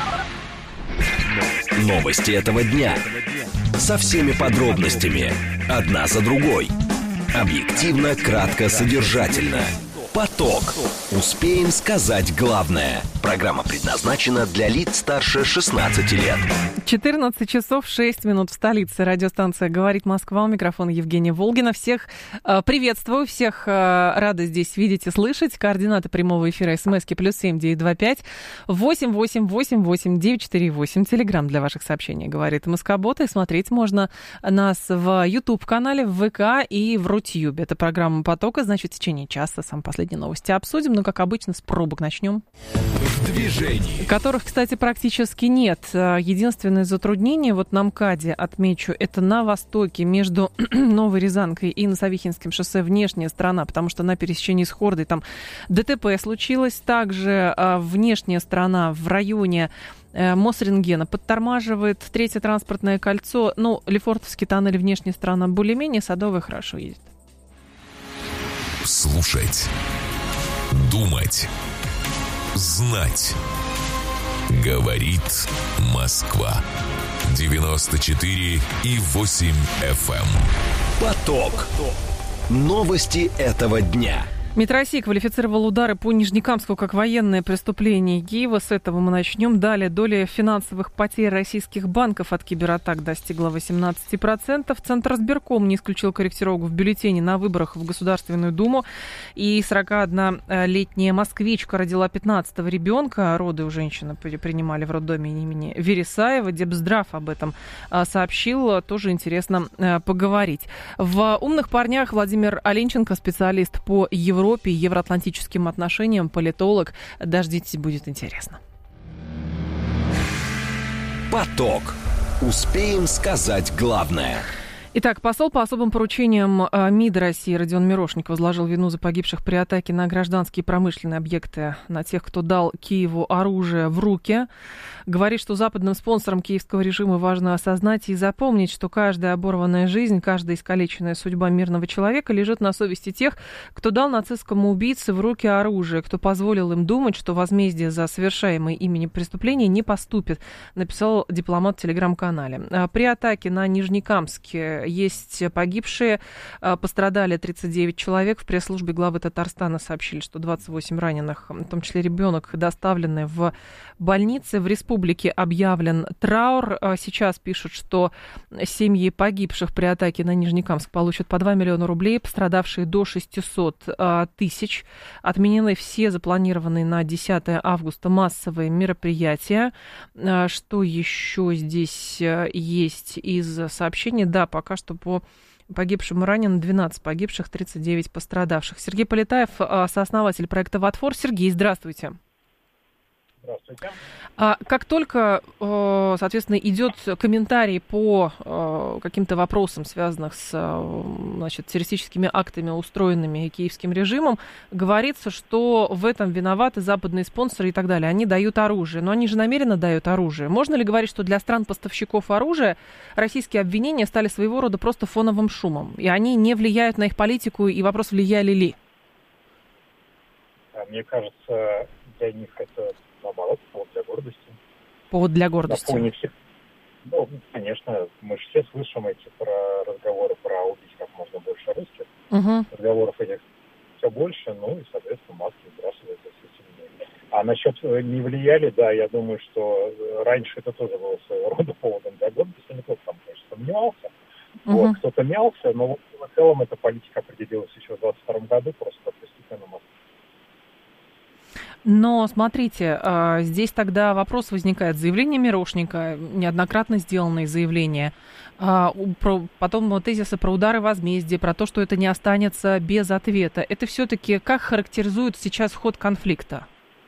Speaker 6: Новости этого дня. Со всеми подробностями. Одна за другой. Объективно, кратко, содержательно. Поток. Успеем сказать главное. Программа предназначена для лиц старше 16 лет.
Speaker 7: 14 часов 6 минут в столице. Радиостанция «Говорит Москва». У микрофона Евгения Волгина. Всех приветствую, всех рада здесь видеть и слышать. Координаты прямого эфира СМСки +7 925 888 948. Телеграм для ваших сообщений «Говорит Москобот». И смотреть можно нас в YouTube-канале, в ВК и в Рутьюбе. Это программа «Потока». Значит, в течение часа самые последние новости обсудим. Но, как обычно, с пробок начнем.
Speaker 3: В движении.
Speaker 7: Которых, кстати, практически нет. Единственное затруднение, вот на МКАДе, отмечу, это на востоке между Новой Рязанкой и Носовихинским шоссе внешняя сторона, потому что на пересечении с Хордой там ДТП случилось. Также внешняя сторона в районе Мосрентгена подтормаживает. Третье транспортное кольцо. Ну, Лефортовский тоннель, внешняя сторона более-менее, Садовая хорошо едет.
Speaker 3: Слушать, думать, знать. Говорит Москва. 94,8 FM.
Speaker 6: Поток. Новости этого дня.
Speaker 7: МИД России квалифицировал удары по Нижнекамску как военное преступление Киева. С этого мы начнем. Далее, доля финансовых потерь российских банков от кибератак достигла 18%. Центрразбирком не исключил корректировку в бюллетене на выборах в Государственную Думу. И 41-летняя москвичка родила 15-го ребенка. Роды у женщины принимали в роддоме имени Вересаева. Депздрав об этом сообщил. Тоже интересно поговорить. В «Умных парнях» Владимир Оленченко, специалист по Европе и евроатлантическим отношениям, политолог. Дождитесь, будет интересно.
Speaker 6: Поток. Успеем сказать главное.
Speaker 7: Итак, посол по особым поручениям МИД России Родион Мирошник возложил вину за погибших при атаке на гражданские и промышленные объекты, на тех, кто дал Киеву оружие в руки. Говорит, что западным спонсорам киевского режима важно осознать и запомнить, что каждая оборванная жизнь, каждая искалеченная судьба мирного человека лежит на совести тех, кто дал нацистскому убийце в руки оружие, кто позволил им думать, что возмездие за совершаемые ими преступления не поступит, написал дипломат в телеграм-канале. При атаке на Нижнекамске есть погибшие, пострадали 39 человек. В пресс-службе главы Татарстана сообщили, что 28 раненых, в том числе ребенок, доставлены в больницы. В республике объявлен траур. Сейчас пишут, что семьи погибших при атаке на Нижнекамск получат по 2 миллиона рублей, пострадавшие до 600 тысяч. Отменены все запланированные на 10 августа массовые мероприятия. Что еще здесь есть из сообщений? Да, пока что по погибшим и раненым 12 погибших, 39 пострадавших. Сергей Полетаев, сооснователь проекта «Ватфор». Сергей, здравствуйте.
Speaker 8: Здравствуйте.
Speaker 7: Как только, соответственно, идет комментарий по каким-то вопросам, связанных с, значит, террористическими актами, устроенными киевским режимом, говорится, что в этом виноваты западные спонсоры и так далее. Они дают оружие. Но они же намеренно дают оружие. Можно ли говорить, что для стран-поставщиков оружия российские обвинения стали своего рода просто фоновым шумом? И они не влияют на их политику, и вопрос, влияли ли?
Speaker 8: Мне кажется, для них это, наоборот, повод для гордости.
Speaker 7: Повод для гордости.
Speaker 8: На фоне всех. Ну, конечно, мы же все слышим эти разговоры про убить как можно больше русских.
Speaker 7: Угу.
Speaker 8: Разговоров этих все больше, ну и, соответственно, маски сбрасываются все сильнее. А насчет не влияли, да, я думаю, что раньше это тоже было своего рода поводом для гордости. Никто там, конечно, сомневался. Вот, кто-то мялся, но в целом эта политика определилась еще в 2022 году, просто постепенно
Speaker 7: Но, смотрите, здесь тогда вопрос возникает. Заявление Мирошника, неоднократно сделанные заявления, потом тезисы про удары возмездия, про то, что это не останется без ответа. Это все-таки как характеризует сейчас ход конфликта?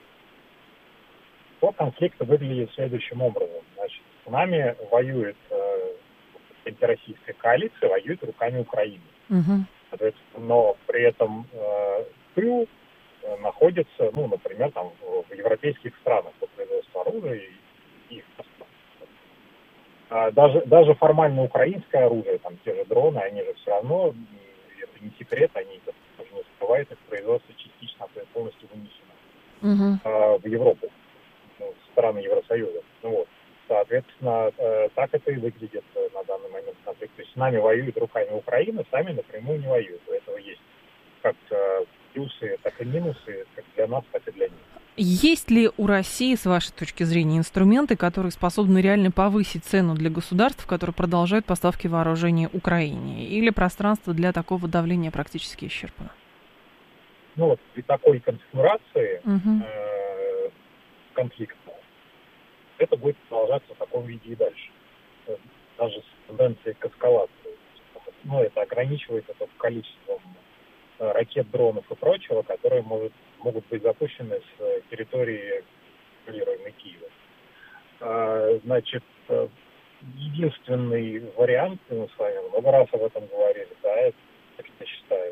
Speaker 8: Ход конфликта выглядит следующим образом. Значит, с нами воюет антироссийская коалиция, воюет руками Украины. Соответственно, но при этом тыл находится, например, там, в европейских странах по производству оружия и их поставок. Даже формально украинское оружие, там те же дроны, они же все равно, это не секрет, они даже не скрывают, их производство частично, а то и полностью вынесено в Европу, в страны Евросоюза. Соответственно, так это и выглядит на данный момент конфликт. То есть с нами воюют руками Украины, сами напрямую не воюют. У этого есть как плюсы, так и минусы, как для нас, так и для них.
Speaker 7: Есть ли у России, с вашей точки зрения, инструменты, которые способны реально повысить цену для государств, которые продолжают поставки вооружений Украине? Или пространство для такого давления практически исчерпано?
Speaker 8: При такой конфигурации конфликта это будет продолжаться в таком виде и дальше. Даже с тенденцией к эскалации. Это ограничивается только количеством ракет, дронов и прочего, которые могут быть запущены с территории контролируемой Киева. Значит, единственный вариант, мы с вами много раз об этом говорили, это, как я считаю,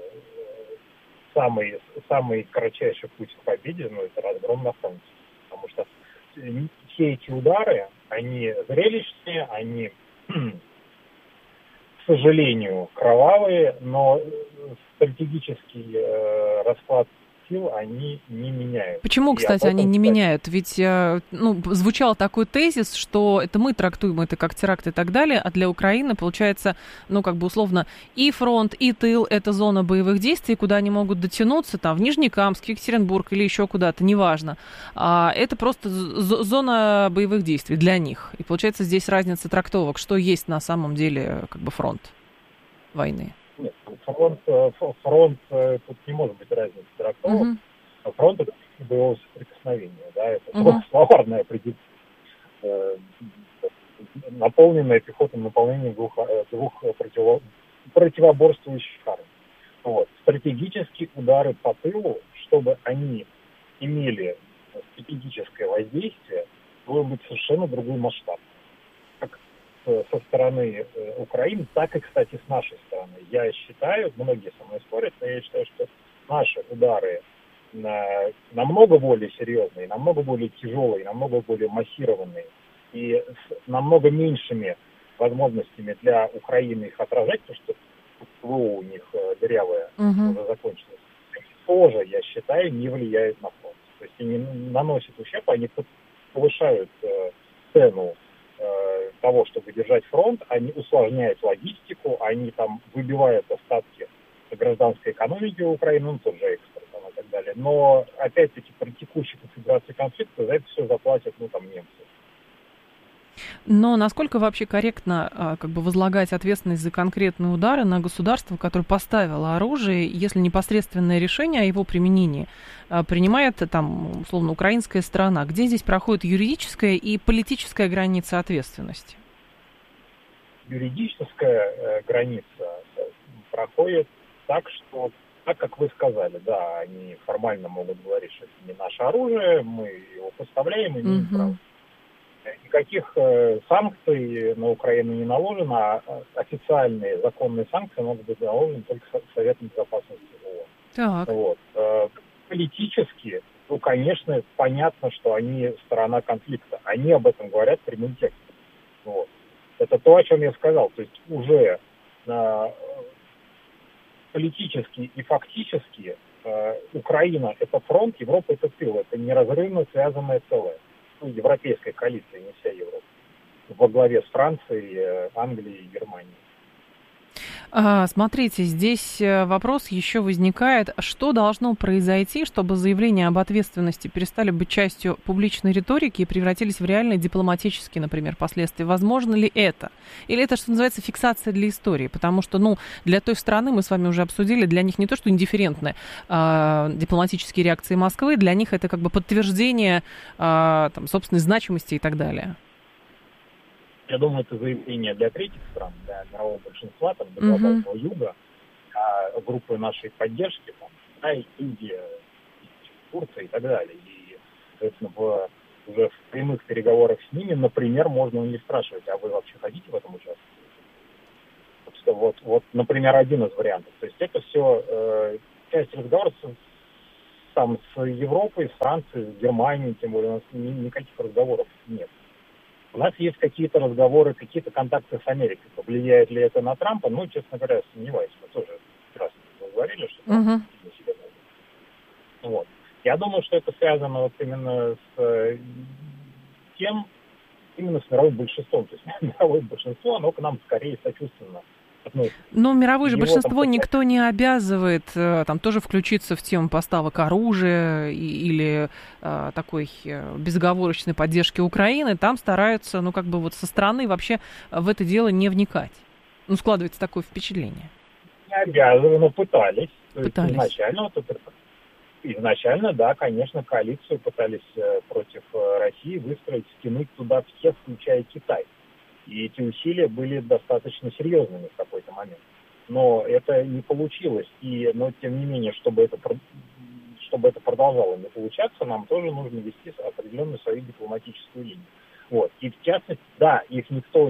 Speaker 8: самый кратчайший путь к победе, это разгром на фронте. Потому что все эти удары, они зрелищные, они, к сожалению, кровавые, но стратегический расклад сил они не меняют.
Speaker 7: Почему, кстати, они не меняют? Ведь звучал такой тезис, что это мы трактуем это как теракт и так далее, а для Украины, получается, условно, и фронт, и тыл — это зона боевых действий, куда они могут дотянуться, там, в Нижнекамск, Екатеринбург или еще куда-то, неважно. Это просто зона боевых действий для них. И получается здесь разница трактовок, что есть на самом деле фронт войны.
Speaker 8: Нет, фронт тут не может быть разницы трактовок. Фронт — это боевое соприкосновение, это словарное определение, наполненное пехотным наполнением двух противоборствующих армий. Стратегические удары по тылу, чтобы они имели стратегическое воздействие, должен быть совершенно другой масштаб. Со стороны Украины, так и, кстати, с нашей стороны. Я считаю, многие со мной спорят, но я считаю, что наши удары намного более серьезные, намного более тяжелые, намного более массированные и с намного меньшими возможностями для Украины их отражать, потому что ПВО у них дырявое уже закончилось, тоже, я считаю, не влияют на фронт. То есть они наносят ущерб, они повышают цену того, чтобы держать фронт, они усложняют логистику, они там выбивают остатки гражданской экономики Украины, тот же экспорт и так далее. Но, опять-таки, при текущей конфигурации конфликта за это все заплатят, немцы.
Speaker 7: Но насколько вообще корректно возлагать ответственность за конкретные удары на государство, которое поставило оружие, если непосредственное решение о его применении принимает, условно, украинская сторона? Где здесь проходит юридическая и политическая граница ответственности?
Speaker 8: Юридическая граница проходит так, что, так как вы сказали, они формально могут говорить, что это не наше оружие, мы его поставляем и имеем право. Никаких санкций на Украину не наложено, а официальные законные санкции могут быть наложены только Советом Безопасности ООН. Политически, конечно, понятно, что они сторона конфликта. Они об этом говорят прямым текстом. Это то, о чем я сказал. То есть уже политически и фактически Украина — это фронт, Европа — это тыл. Это неразрывно связанное целое. Европейская коалиция, не вся Европа. Во главе с Францией, Англией и Германией.
Speaker 7: Смотрите, здесь вопрос еще возникает, что должно произойти, чтобы заявления об ответственности перестали быть частью публичной риторики и превратились в реальные дипломатические, например, последствия. Возможно ли это? Или это, что называется, фиксация для истории? Потому что, для той страны, мы с вами уже обсудили, для них не то, что индифферентны дипломатические реакции Москвы, для них это как бы подтверждение собственной значимости и так далее.
Speaker 8: Я думаю, это заявление для третьих стран, для мирового большинства, для глобального юга, группы нашей поддержки, Китай, Индия, Турция и так далее. И, соответственно, уже в прямых переговорах с ними, например, можно у них спрашивать, а вы вообще хотите в этом участвовать? Вот, например, один из вариантов. То есть это все часть разговора с Европой, с Францией, с Германией, тем более у нас никаких разговоров нет. У нас есть какие-то разговоры, какие-то контакты с Америкой. Повлияет ли это на Трампа? Честно говоря, сомневаюсь. Мы тоже раз говорили, что Трамп на себя вот. Я думаю, что это связано вот именно с тем, именно с мировым большинством. То есть мировое большинство, оно к нам скорее сочувственно относится.
Speaker 7: Но мировое же большинство никто не обязывает тоже включиться в тему поставок оружия или такой безоговорочной поддержки Украины. Там стараются, со стороны вообще в это дело не вникать. Складывается такое впечатление.
Speaker 8: Не обязаны, но пытались. Изначально, да, конечно, коалицию пытались против России выстроить, втянуть туда всех, включая Китай. И эти усилия были достаточно серьезными в какой-то момент. Но это не получилось. Но тем не менее, чтобы это продолжало не получаться, нам тоже нужно вести определенную свою дипломатическую линию. Вот. И в частности, да, их никто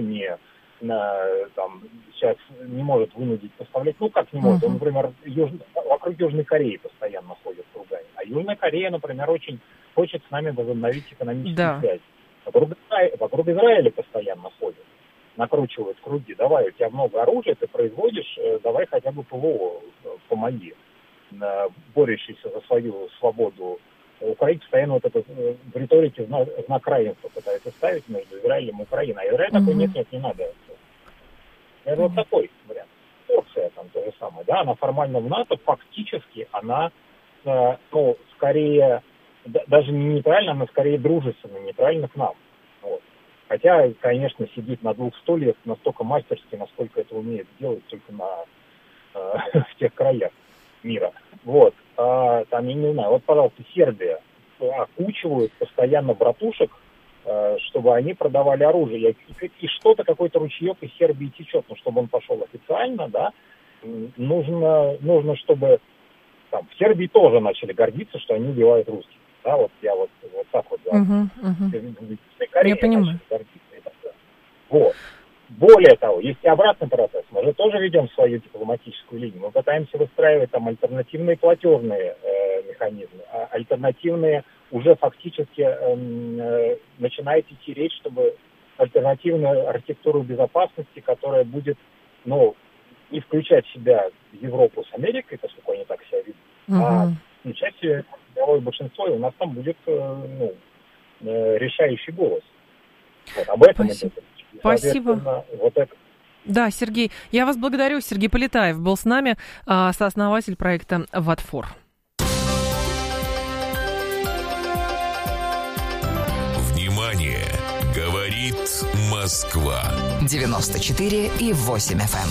Speaker 8: сейчас не может вынудить поставлять. Как не может? Например, вокруг Южной Кореи постоянно ходят кругами. А Южная Корея, например, очень хочет с нами возобновить экономические связи. Вокруг Израиля постоянно ходят, накручивают круги. Давай, у тебя много оружия, ты производишь, давай хотя бы ПВО помоги. Борющийся за свою свободу Украине постоянно в риторике знак равенства пытается ставить между Израилем и Украиной. А Израиль такой, нет, не надо. Это вот такой вариант. Турция там то же самое. Да, она формально в НАТО, фактически она, скорее... Даже не нейтрально, она скорее дружественно, нейтрально к нам. Вот. Хотя, конечно, сидит на двух стульях настолько мастерски, насколько это умеет делать только в тех краях мира. Вот. Там, я не знаю, пожалуйста, Сербия окучивают постоянно братушек, чтобы они продавали оружие. И что-то, какой-то ручеек из Сербии течет, чтобы он пошел официально, да, нужно, чтобы в Сербии тоже начали гордиться, что они убивают русских. Да, я так вот.
Speaker 7: Я понимаю.
Speaker 8: Вот. Более того, есть и обратный процесс. Мы же тоже ведем свою дипломатическую линию. Мы пытаемся выстраивать альтернативные платежные механизмы, альтернативные уже фактически начинает идти речь, чтобы альтернативную архитектуру безопасности, которая будет, не включать в себя Европу с Америкой, поскольку они так себя ведут, а включать мировое большинство, и у нас там будет решающий голос. Об этом
Speaker 7: Спасибо. Да, Сергей, я вас благодарю. Сергей Полетаев был с нами, сооснователь проекта «Ватфор».
Speaker 3: Внимание! Говорит Москва.
Speaker 9: 94,8 FM.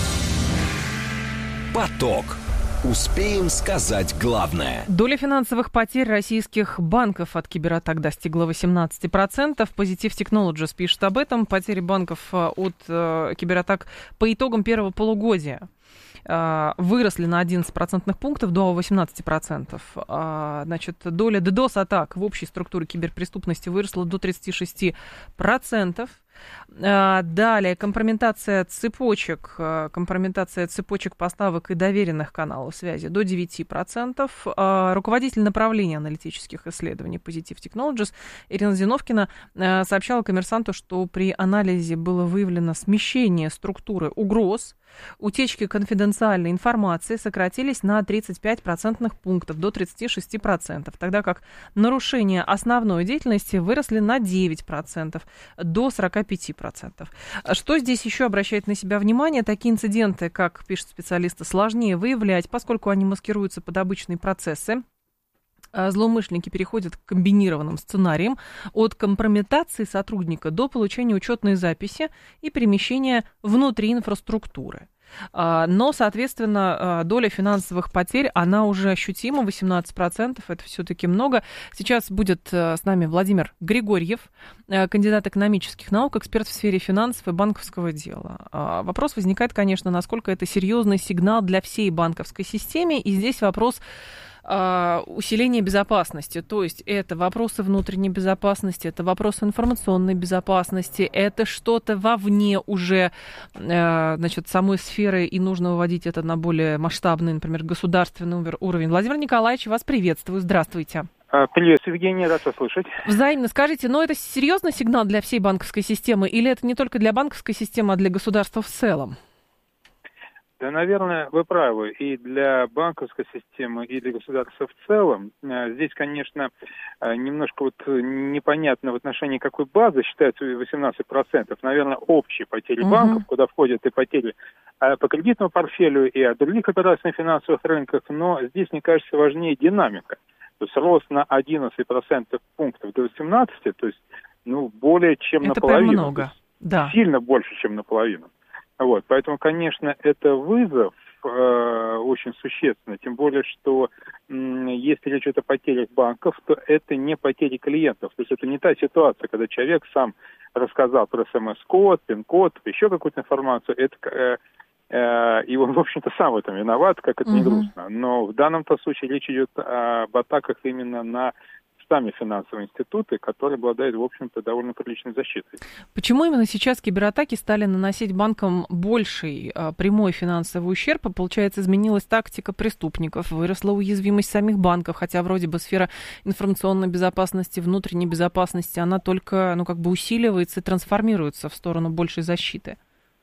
Speaker 6: Поток. Успеем сказать главное.
Speaker 7: Доля финансовых потерь российских банков от кибератак достигла 18%. Positive Technologies пишет об этом. Потери банков от кибератак по итогам первого полугодия выросли на 11 процентных пунктов до 18%. Значит, доля DDoS-атак в общей структуре киберпреступности выросла до 36%. Далее, компрометация цепочек поставок и доверенных каналов связи до 9%. Руководитель направления аналитических исследований Positive Technologies Ирина Зиновкина сообщала «Коммерсанту», что при анализе было выявлено смещение структуры угроз, утечки конфиденциальной информации сократились на 35 процентных пунктов до 36%, тогда как нарушения основной деятельности выросли на 9% до 45%. 5%. Что здесь еще обращает на себя внимание? Такие инциденты, как пишут специалисты, сложнее выявлять, поскольку они маскируются под обычные процессы. Злоумышленники переходят к комбинированным сценариям от компрометации сотрудника до получения учетной записи и перемещения внутри инфраструктуры. Но, соответственно, доля финансовых потерь, она уже ощутима, 18%, это все-таки много. Сейчас будет с нами Владимир Григорьев, кандидат экономических наук, эксперт в сфере финансов и банковского дела. Вопрос возникает, конечно, насколько это серьезный сигнал для всей банковской системы, и здесь вопрос усиление безопасности, то есть это вопросы внутренней безопасности, это вопросы информационной безопасности, это что-то вовне уже, значит, самой сферы, и нужно выводить это на более масштабный, например, государственный уровень. Владимир Николаевич, вас приветствую, здравствуйте.
Speaker 9: Привет, Евгений, рад вас слышать.
Speaker 7: Взаимно. Скажите, но это серьезный сигнал для всей банковской системы, или это не только для банковской системы, а для государства в целом?
Speaker 9: Да, наверное, вы правы. И для банковской системы, и для государства в целом. Здесь, конечно, немножко вот непонятно в отношении какой базы считается 18%. Наверное, общие потери банков, куда входят и потери по кредитному портфелю, и от других операций на финансовых рынках. Но здесь, мне кажется, важнее динамика. То есть рост на 11% пунктов до 18%, то есть более чем
Speaker 7: это
Speaker 9: наполовину.
Speaker 7: Это прям много, да.
Speaker 9: Сильно больше, чем наполовину. Вот, поэтому, конечно, это вызов очень существенный, тем более, что если речь идет о потерях банков, то это не потери клиентов, то есть это не та ситуация, когда человек сам рассказал про СМС-код, пин-код, еще какую-то информацию, и он, в общем-то, сам в этом виноват, как это не грустно, но в данном-то случае речь идет об атаках именно на сами финансовые институты, которые обладают, в общем-то, довольно приличной защитой.
Speaker 7: Почему именно сейчас кибератаки стали наносить банкам больший прямой финансовый ущерб? Получается, изменилась тактика преступников, выросла уязвимость самих банков, хотя вроде бы сфера информационной безопасности, внутренней безопасности, она только, усиливается и трансформируется в сторону большей защиты.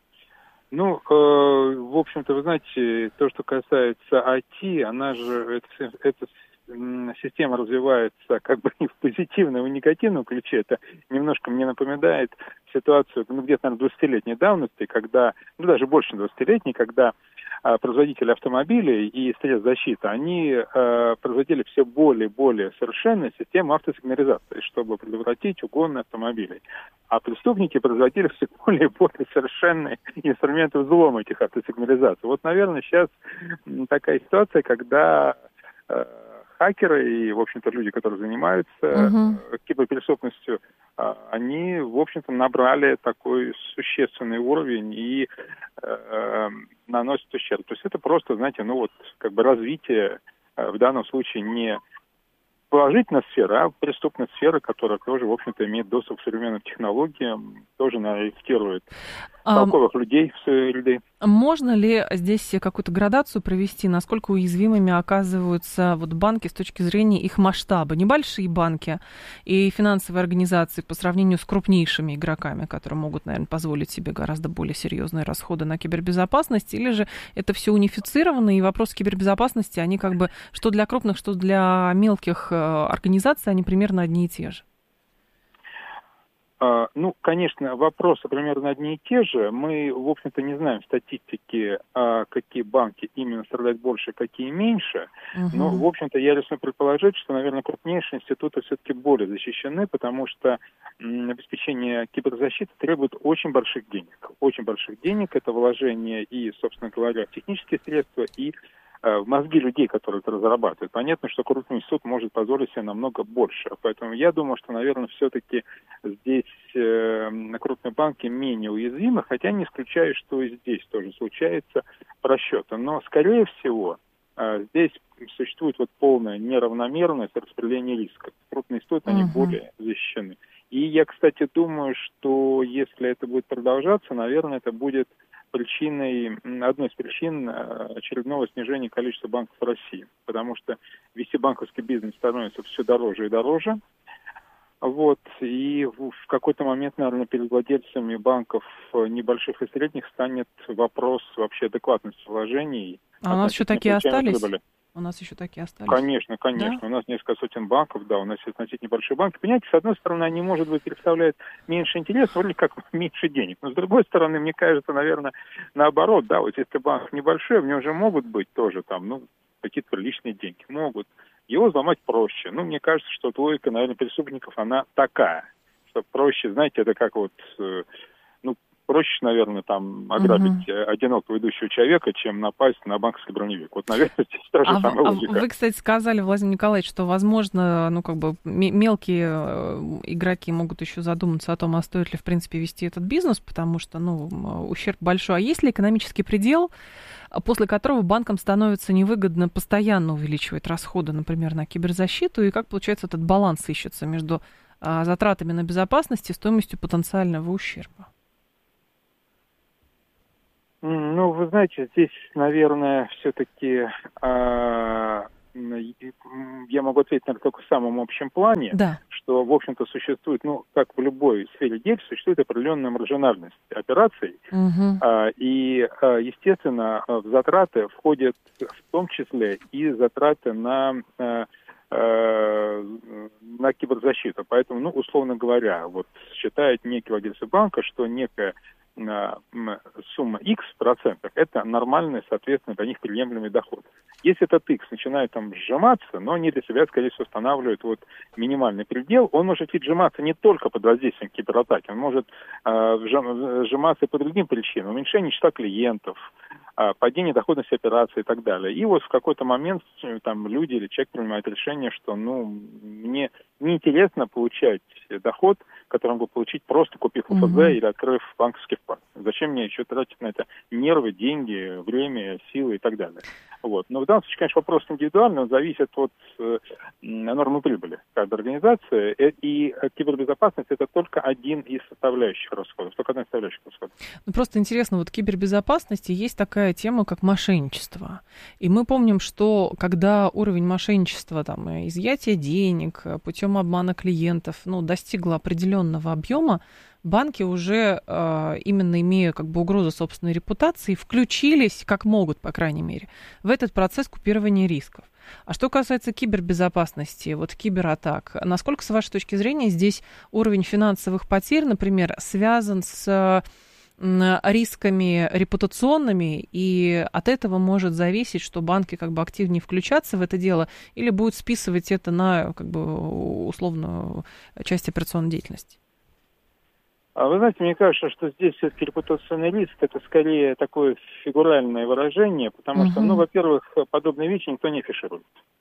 Speaker 9: В общем-то, вы знаете, то, что касается IT, она же, это система развивается как бы и в позитивном, и в негативном ключе. Это немножко мне напоминает ситуацию, где-то, наверное, 20-летней давности, когда, даже больше 20-летней, когда производители автомобилей и средств защиты, они производили все более и более совершенные системы автосигнализации, чтобы предотвратить угоны автомобилей. А преступники производили все более и более совершенные инструменты взлома этих автосигнализаций. Вот, наверное, сейчас такая ситуация, когда хакеры и, в общем-то, люди, которые занимаются киберпреступностью, они, в общем-то, набрали такой существенный уровень и наносят ущерб. То есть это просто, знаете, развитие в данном случае не положительная сфера, а преступная сфера, которая тоже, в общем-то, имеет доступ к современным технологиям, тоже инвестирует толковых людей в свои ряды.
Speaker 7: Можно ли здесь какую-то градацию провести, насколько уязвимыми оказываются банки с точки зрения их масштаба? Небольшие банки и финансовые организации по сравнению с крупнейшими игроками, которые могут, наверное, позволить себе гораздо более серьезные расходы на кибербезопасность, или же это все унифицировано, и вопросы кибербезопасности, они что для крупных, что для мелких организаций, они примерно одни и те же?
Speaker 9: Конечно, вопросы примерно одни и те же. Мы, в общем-то, не знаем статистики, какие банки именно страдают больше, какие меньше. Но, в общем-то, я рискну предположить, что, наверное, крупнейшие институты все-таки более защищены, потому что обеспечение киберзащиты требует очень больших денег. Очень больших денег. Это вложение и, собственно говоря, в технические средства, и в мозги людей, которые это разрабатывают. Понятно, что крупный институт может позволить себе намного больше. Поэтому я думаю, что, наверное, все-таки здесь крупные банки менее уязвимы, хотя не исключаю, что и здесь тоже случается просчеты. Но, скорее всего, здесь существует полная неравномерность распределения риска. Крупные институты, они более защищены. И я, кстати, думаю, что если это будет продолжаться, наверное, это будет одной из причин очередного снижения количества банков в России, потому что вести банковский бизнес становится все дороже и дороже. И в какой-то момент, наверное, перед владельцами банков небольших и средних станет вопрос вообще адекватности вложений.
Speaker 7: А у нас еще такие остались? У нас еще такие остались.
Speaker 9: Конечно. Да? У нас несколько сотен банков, да, у нас есть относительно небольшие банки. Понимаете, с одной стороны, они, может быть, представляют меньше интереса, вроде как меньше денег. Но с другой стороны, мне кажется, наверное, наоборот, да, вот если банк небольшой, в нем же могут быть тоже там, какие-то приличные деньги. Могут. Его взломать проще. Мне кажется, что логика, наверное, преступников, она такая. Что проще, знаете, это как проще, наверное, там ограбить одинокого идущего человека, чем напасть на банковский броневик. Вот, наверное, здесь та же самая логика.
Speaker 7: Вы, кстати, сказали, Владимир Николаевич, что, возможно, мелкие игроки могут еще задуматься о том, а стоит ли, в принципе, вести этот бизнес, потому что, ущерб большой. А есть ли экономический предел, после которого банкам становится невыгодно постоянно увеличивать расходы, например, на киберзащиту, и как, получается, этот баланс ищется между затратами на безопасность и стоимостью потенциального ущерба?
Speaker 9: Вы знаете, здесь, наверное, все-таки я могу ответить, наверное, только в самом общем плане,
Speaker 7: да.
Speaker 9: Что, в общем-то, существует, как в любой сфере деятельности, существует определенная маржинальность операций, и, естественно, в затраты входят в том числе и затраты на киберзащиту. Поэтому, условно говоря, считает некий владелец банка, что некая сумма X в процентах – это нормальный, соответственно, для них приемлемый доход. Если этот X начинает сжиматься, но они для себя, скорее всего, устанавливают минимальный предел, он может сжиматься не только под воздействием кибератаки, он может сжиматься и по другим причинам. Уменьшение числа клиентов, падение доходности операций и так далее. И в какой-то момент люди или человек принимает решение, что мне неинтересно получать доход, который он могу получить, просто купив ОФЗ или открыв банковский вклад. Зачем мне еще тратить на это нервы, деньги, время, силы и так далее. Но в данном случае, конечно, вопрос индивидуальный, он зависит от нормы прибыли каждой организации, и кибербезопасность – это только один из составляющих расходов, только одна из составляющих расходов.
Speaker 7: Просто интересно, в кибербезопасности есть такая тема, как мошенничество. И мы помним, что когда уровень мошенничества, изъятия денег путем обмана клиентов, достигло определенного объема, банки уже, именно имея угрозу собственной репутации, включились, как могут, по крайней мере, в этот процесс купирования рисков. А что касается кибербезопасности, кибератак, насколько, с вашей точки зрения, здесь уровень финансовых потерь, например, связан с рисками репутационными, и от этого может зависеть, что банки активнее включатся в это дело или будут списывать это на условную часть операционной деятельности?
Speaker 9: Вы знаете, мне кажется, что здесь все-таки репутационный риск – это скорее такое фигуральное выражение, потому что, во-первых, подобные вещи никто не афиширует.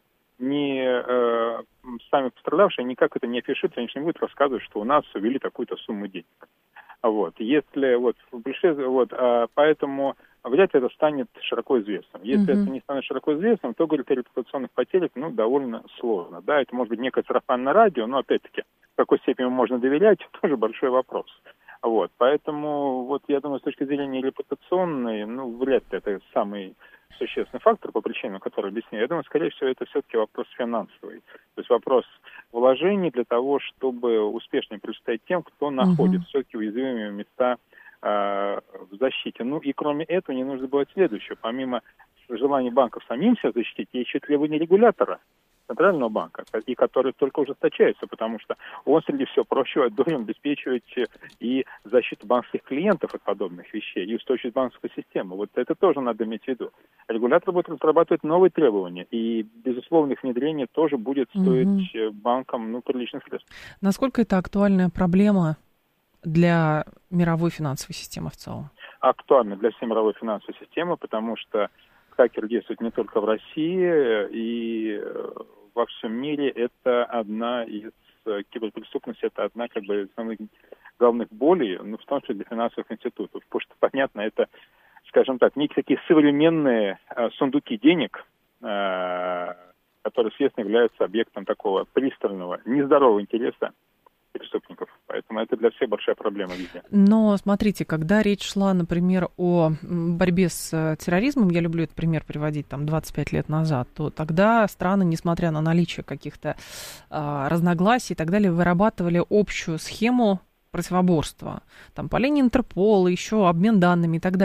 Speaker 9: Сами пострадавшие никак это не афишируют, они же не будут рассказывать, что у нас ввели такую-то сумму денег. Если в большинстве, поэтому вряд ли это станет широко известным. Если это не станет широко известным, то говорить о репутационных потерях, довольно сложно. Да, это может быть некое сарафанное радио, но опять-таки, в какой степени можно доверять, тоже большой вопрос. Поэтому, я думаю, с точки зрения репутационной, вряд ли это самый существенный фактор, по причинам, которые объясняю. Я думаю, скорее всего, это все-таки вопрос финансовый. То есть вопрос вложений для того, чтобы успешнее противостоять тем, кто находит все-таки уязвимые места в защите. И кроме этого, не нужно было следующее. Помимо желания банков самим себя защитить, есть еще требования регулятора Центрального банка, и которые только ужесточаются, потому что он, среди всего прочего, должен обеспечивать и защиту банковских клиентов от подобных вещей, и устойчивость банковской системы. Это тоже надо иметь в виду. Регулятор будет разрабатывать новые требования, и, безусловно, их внедрение тоже будет стоить банкам приличных средств. Насколько это актуальная проблема
Speaker 7: для мировой финансовой системы в целом?
Speaker 9: Актуально для всей мировой финансовой системы, потому что хакеры действуют не только в России, и во всем мире. Это одна из киберпреступности, это одна из самых главных болей, в том числе для финансовых институтов. Потому что, понятно, это, скажем так, некие такие современные сундуки денег, которые, естественно, являются объектом такого пристального, нездорового интереса преступников. Поэтому это для всех большая проблема везде.
Speaker 7: Но смотрите, когда речь шла, например, о борьбе с терроризмом, я люблю этот пример приводить 25 лет назад, то тогда страны, несмотря на наличие каких-то разногласий и так далее, вырабатывали общую схему противоборства. По линии Интерпола, еще обмен данными и так далее.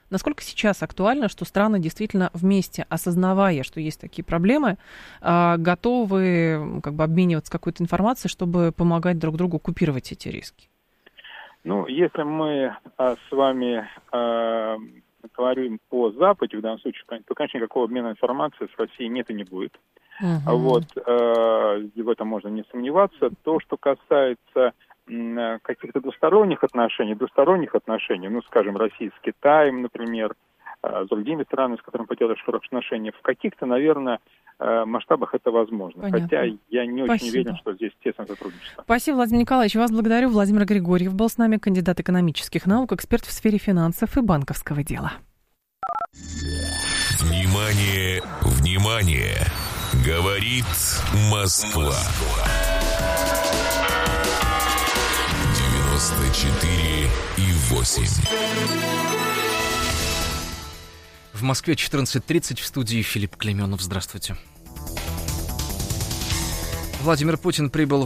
Speaker 7: Насколько сейчас актуально, что страны действительно вместе, осознавая, что есть такие проблемы, готовы как бы обмениваться какой-то информацией, чтобы помогать друг другу купировать эти риски?
Speaker 9: Ну, если мы с вами говорим о Западе, в данном случае, то, конечно, никакого обмена информацией с Россией нет и не будет. Вот, в этом можно не сомневаться. То, что касается каких-то двусторонних отношений, ну, скажем, России с Китаем, например, с другими странами, с которыми поддерживаешь хорошие отношения, в каких-то, наверное, масштабах это возможно.
Speaker 7: Понятно.
Speaker 9: Хотя я не очень
Speaker 7: Спасибо.
Speaker 9: уверен, что здесь тесное сотрудничество.
Speaker 7: Спасибо, Владимир Николаевич. Вас благодарю. Владимир Григорьев был с нами, кандидат экономических наук, эксперт в сфере финансов и банковского дела.
Speaker 3: Внимание, внимание! Говорит Москва. 94,8.
Speaker 4: В Москве 14:30, в студии Филипп Клейменов. Здравствуйте. Владимир Путин прибыл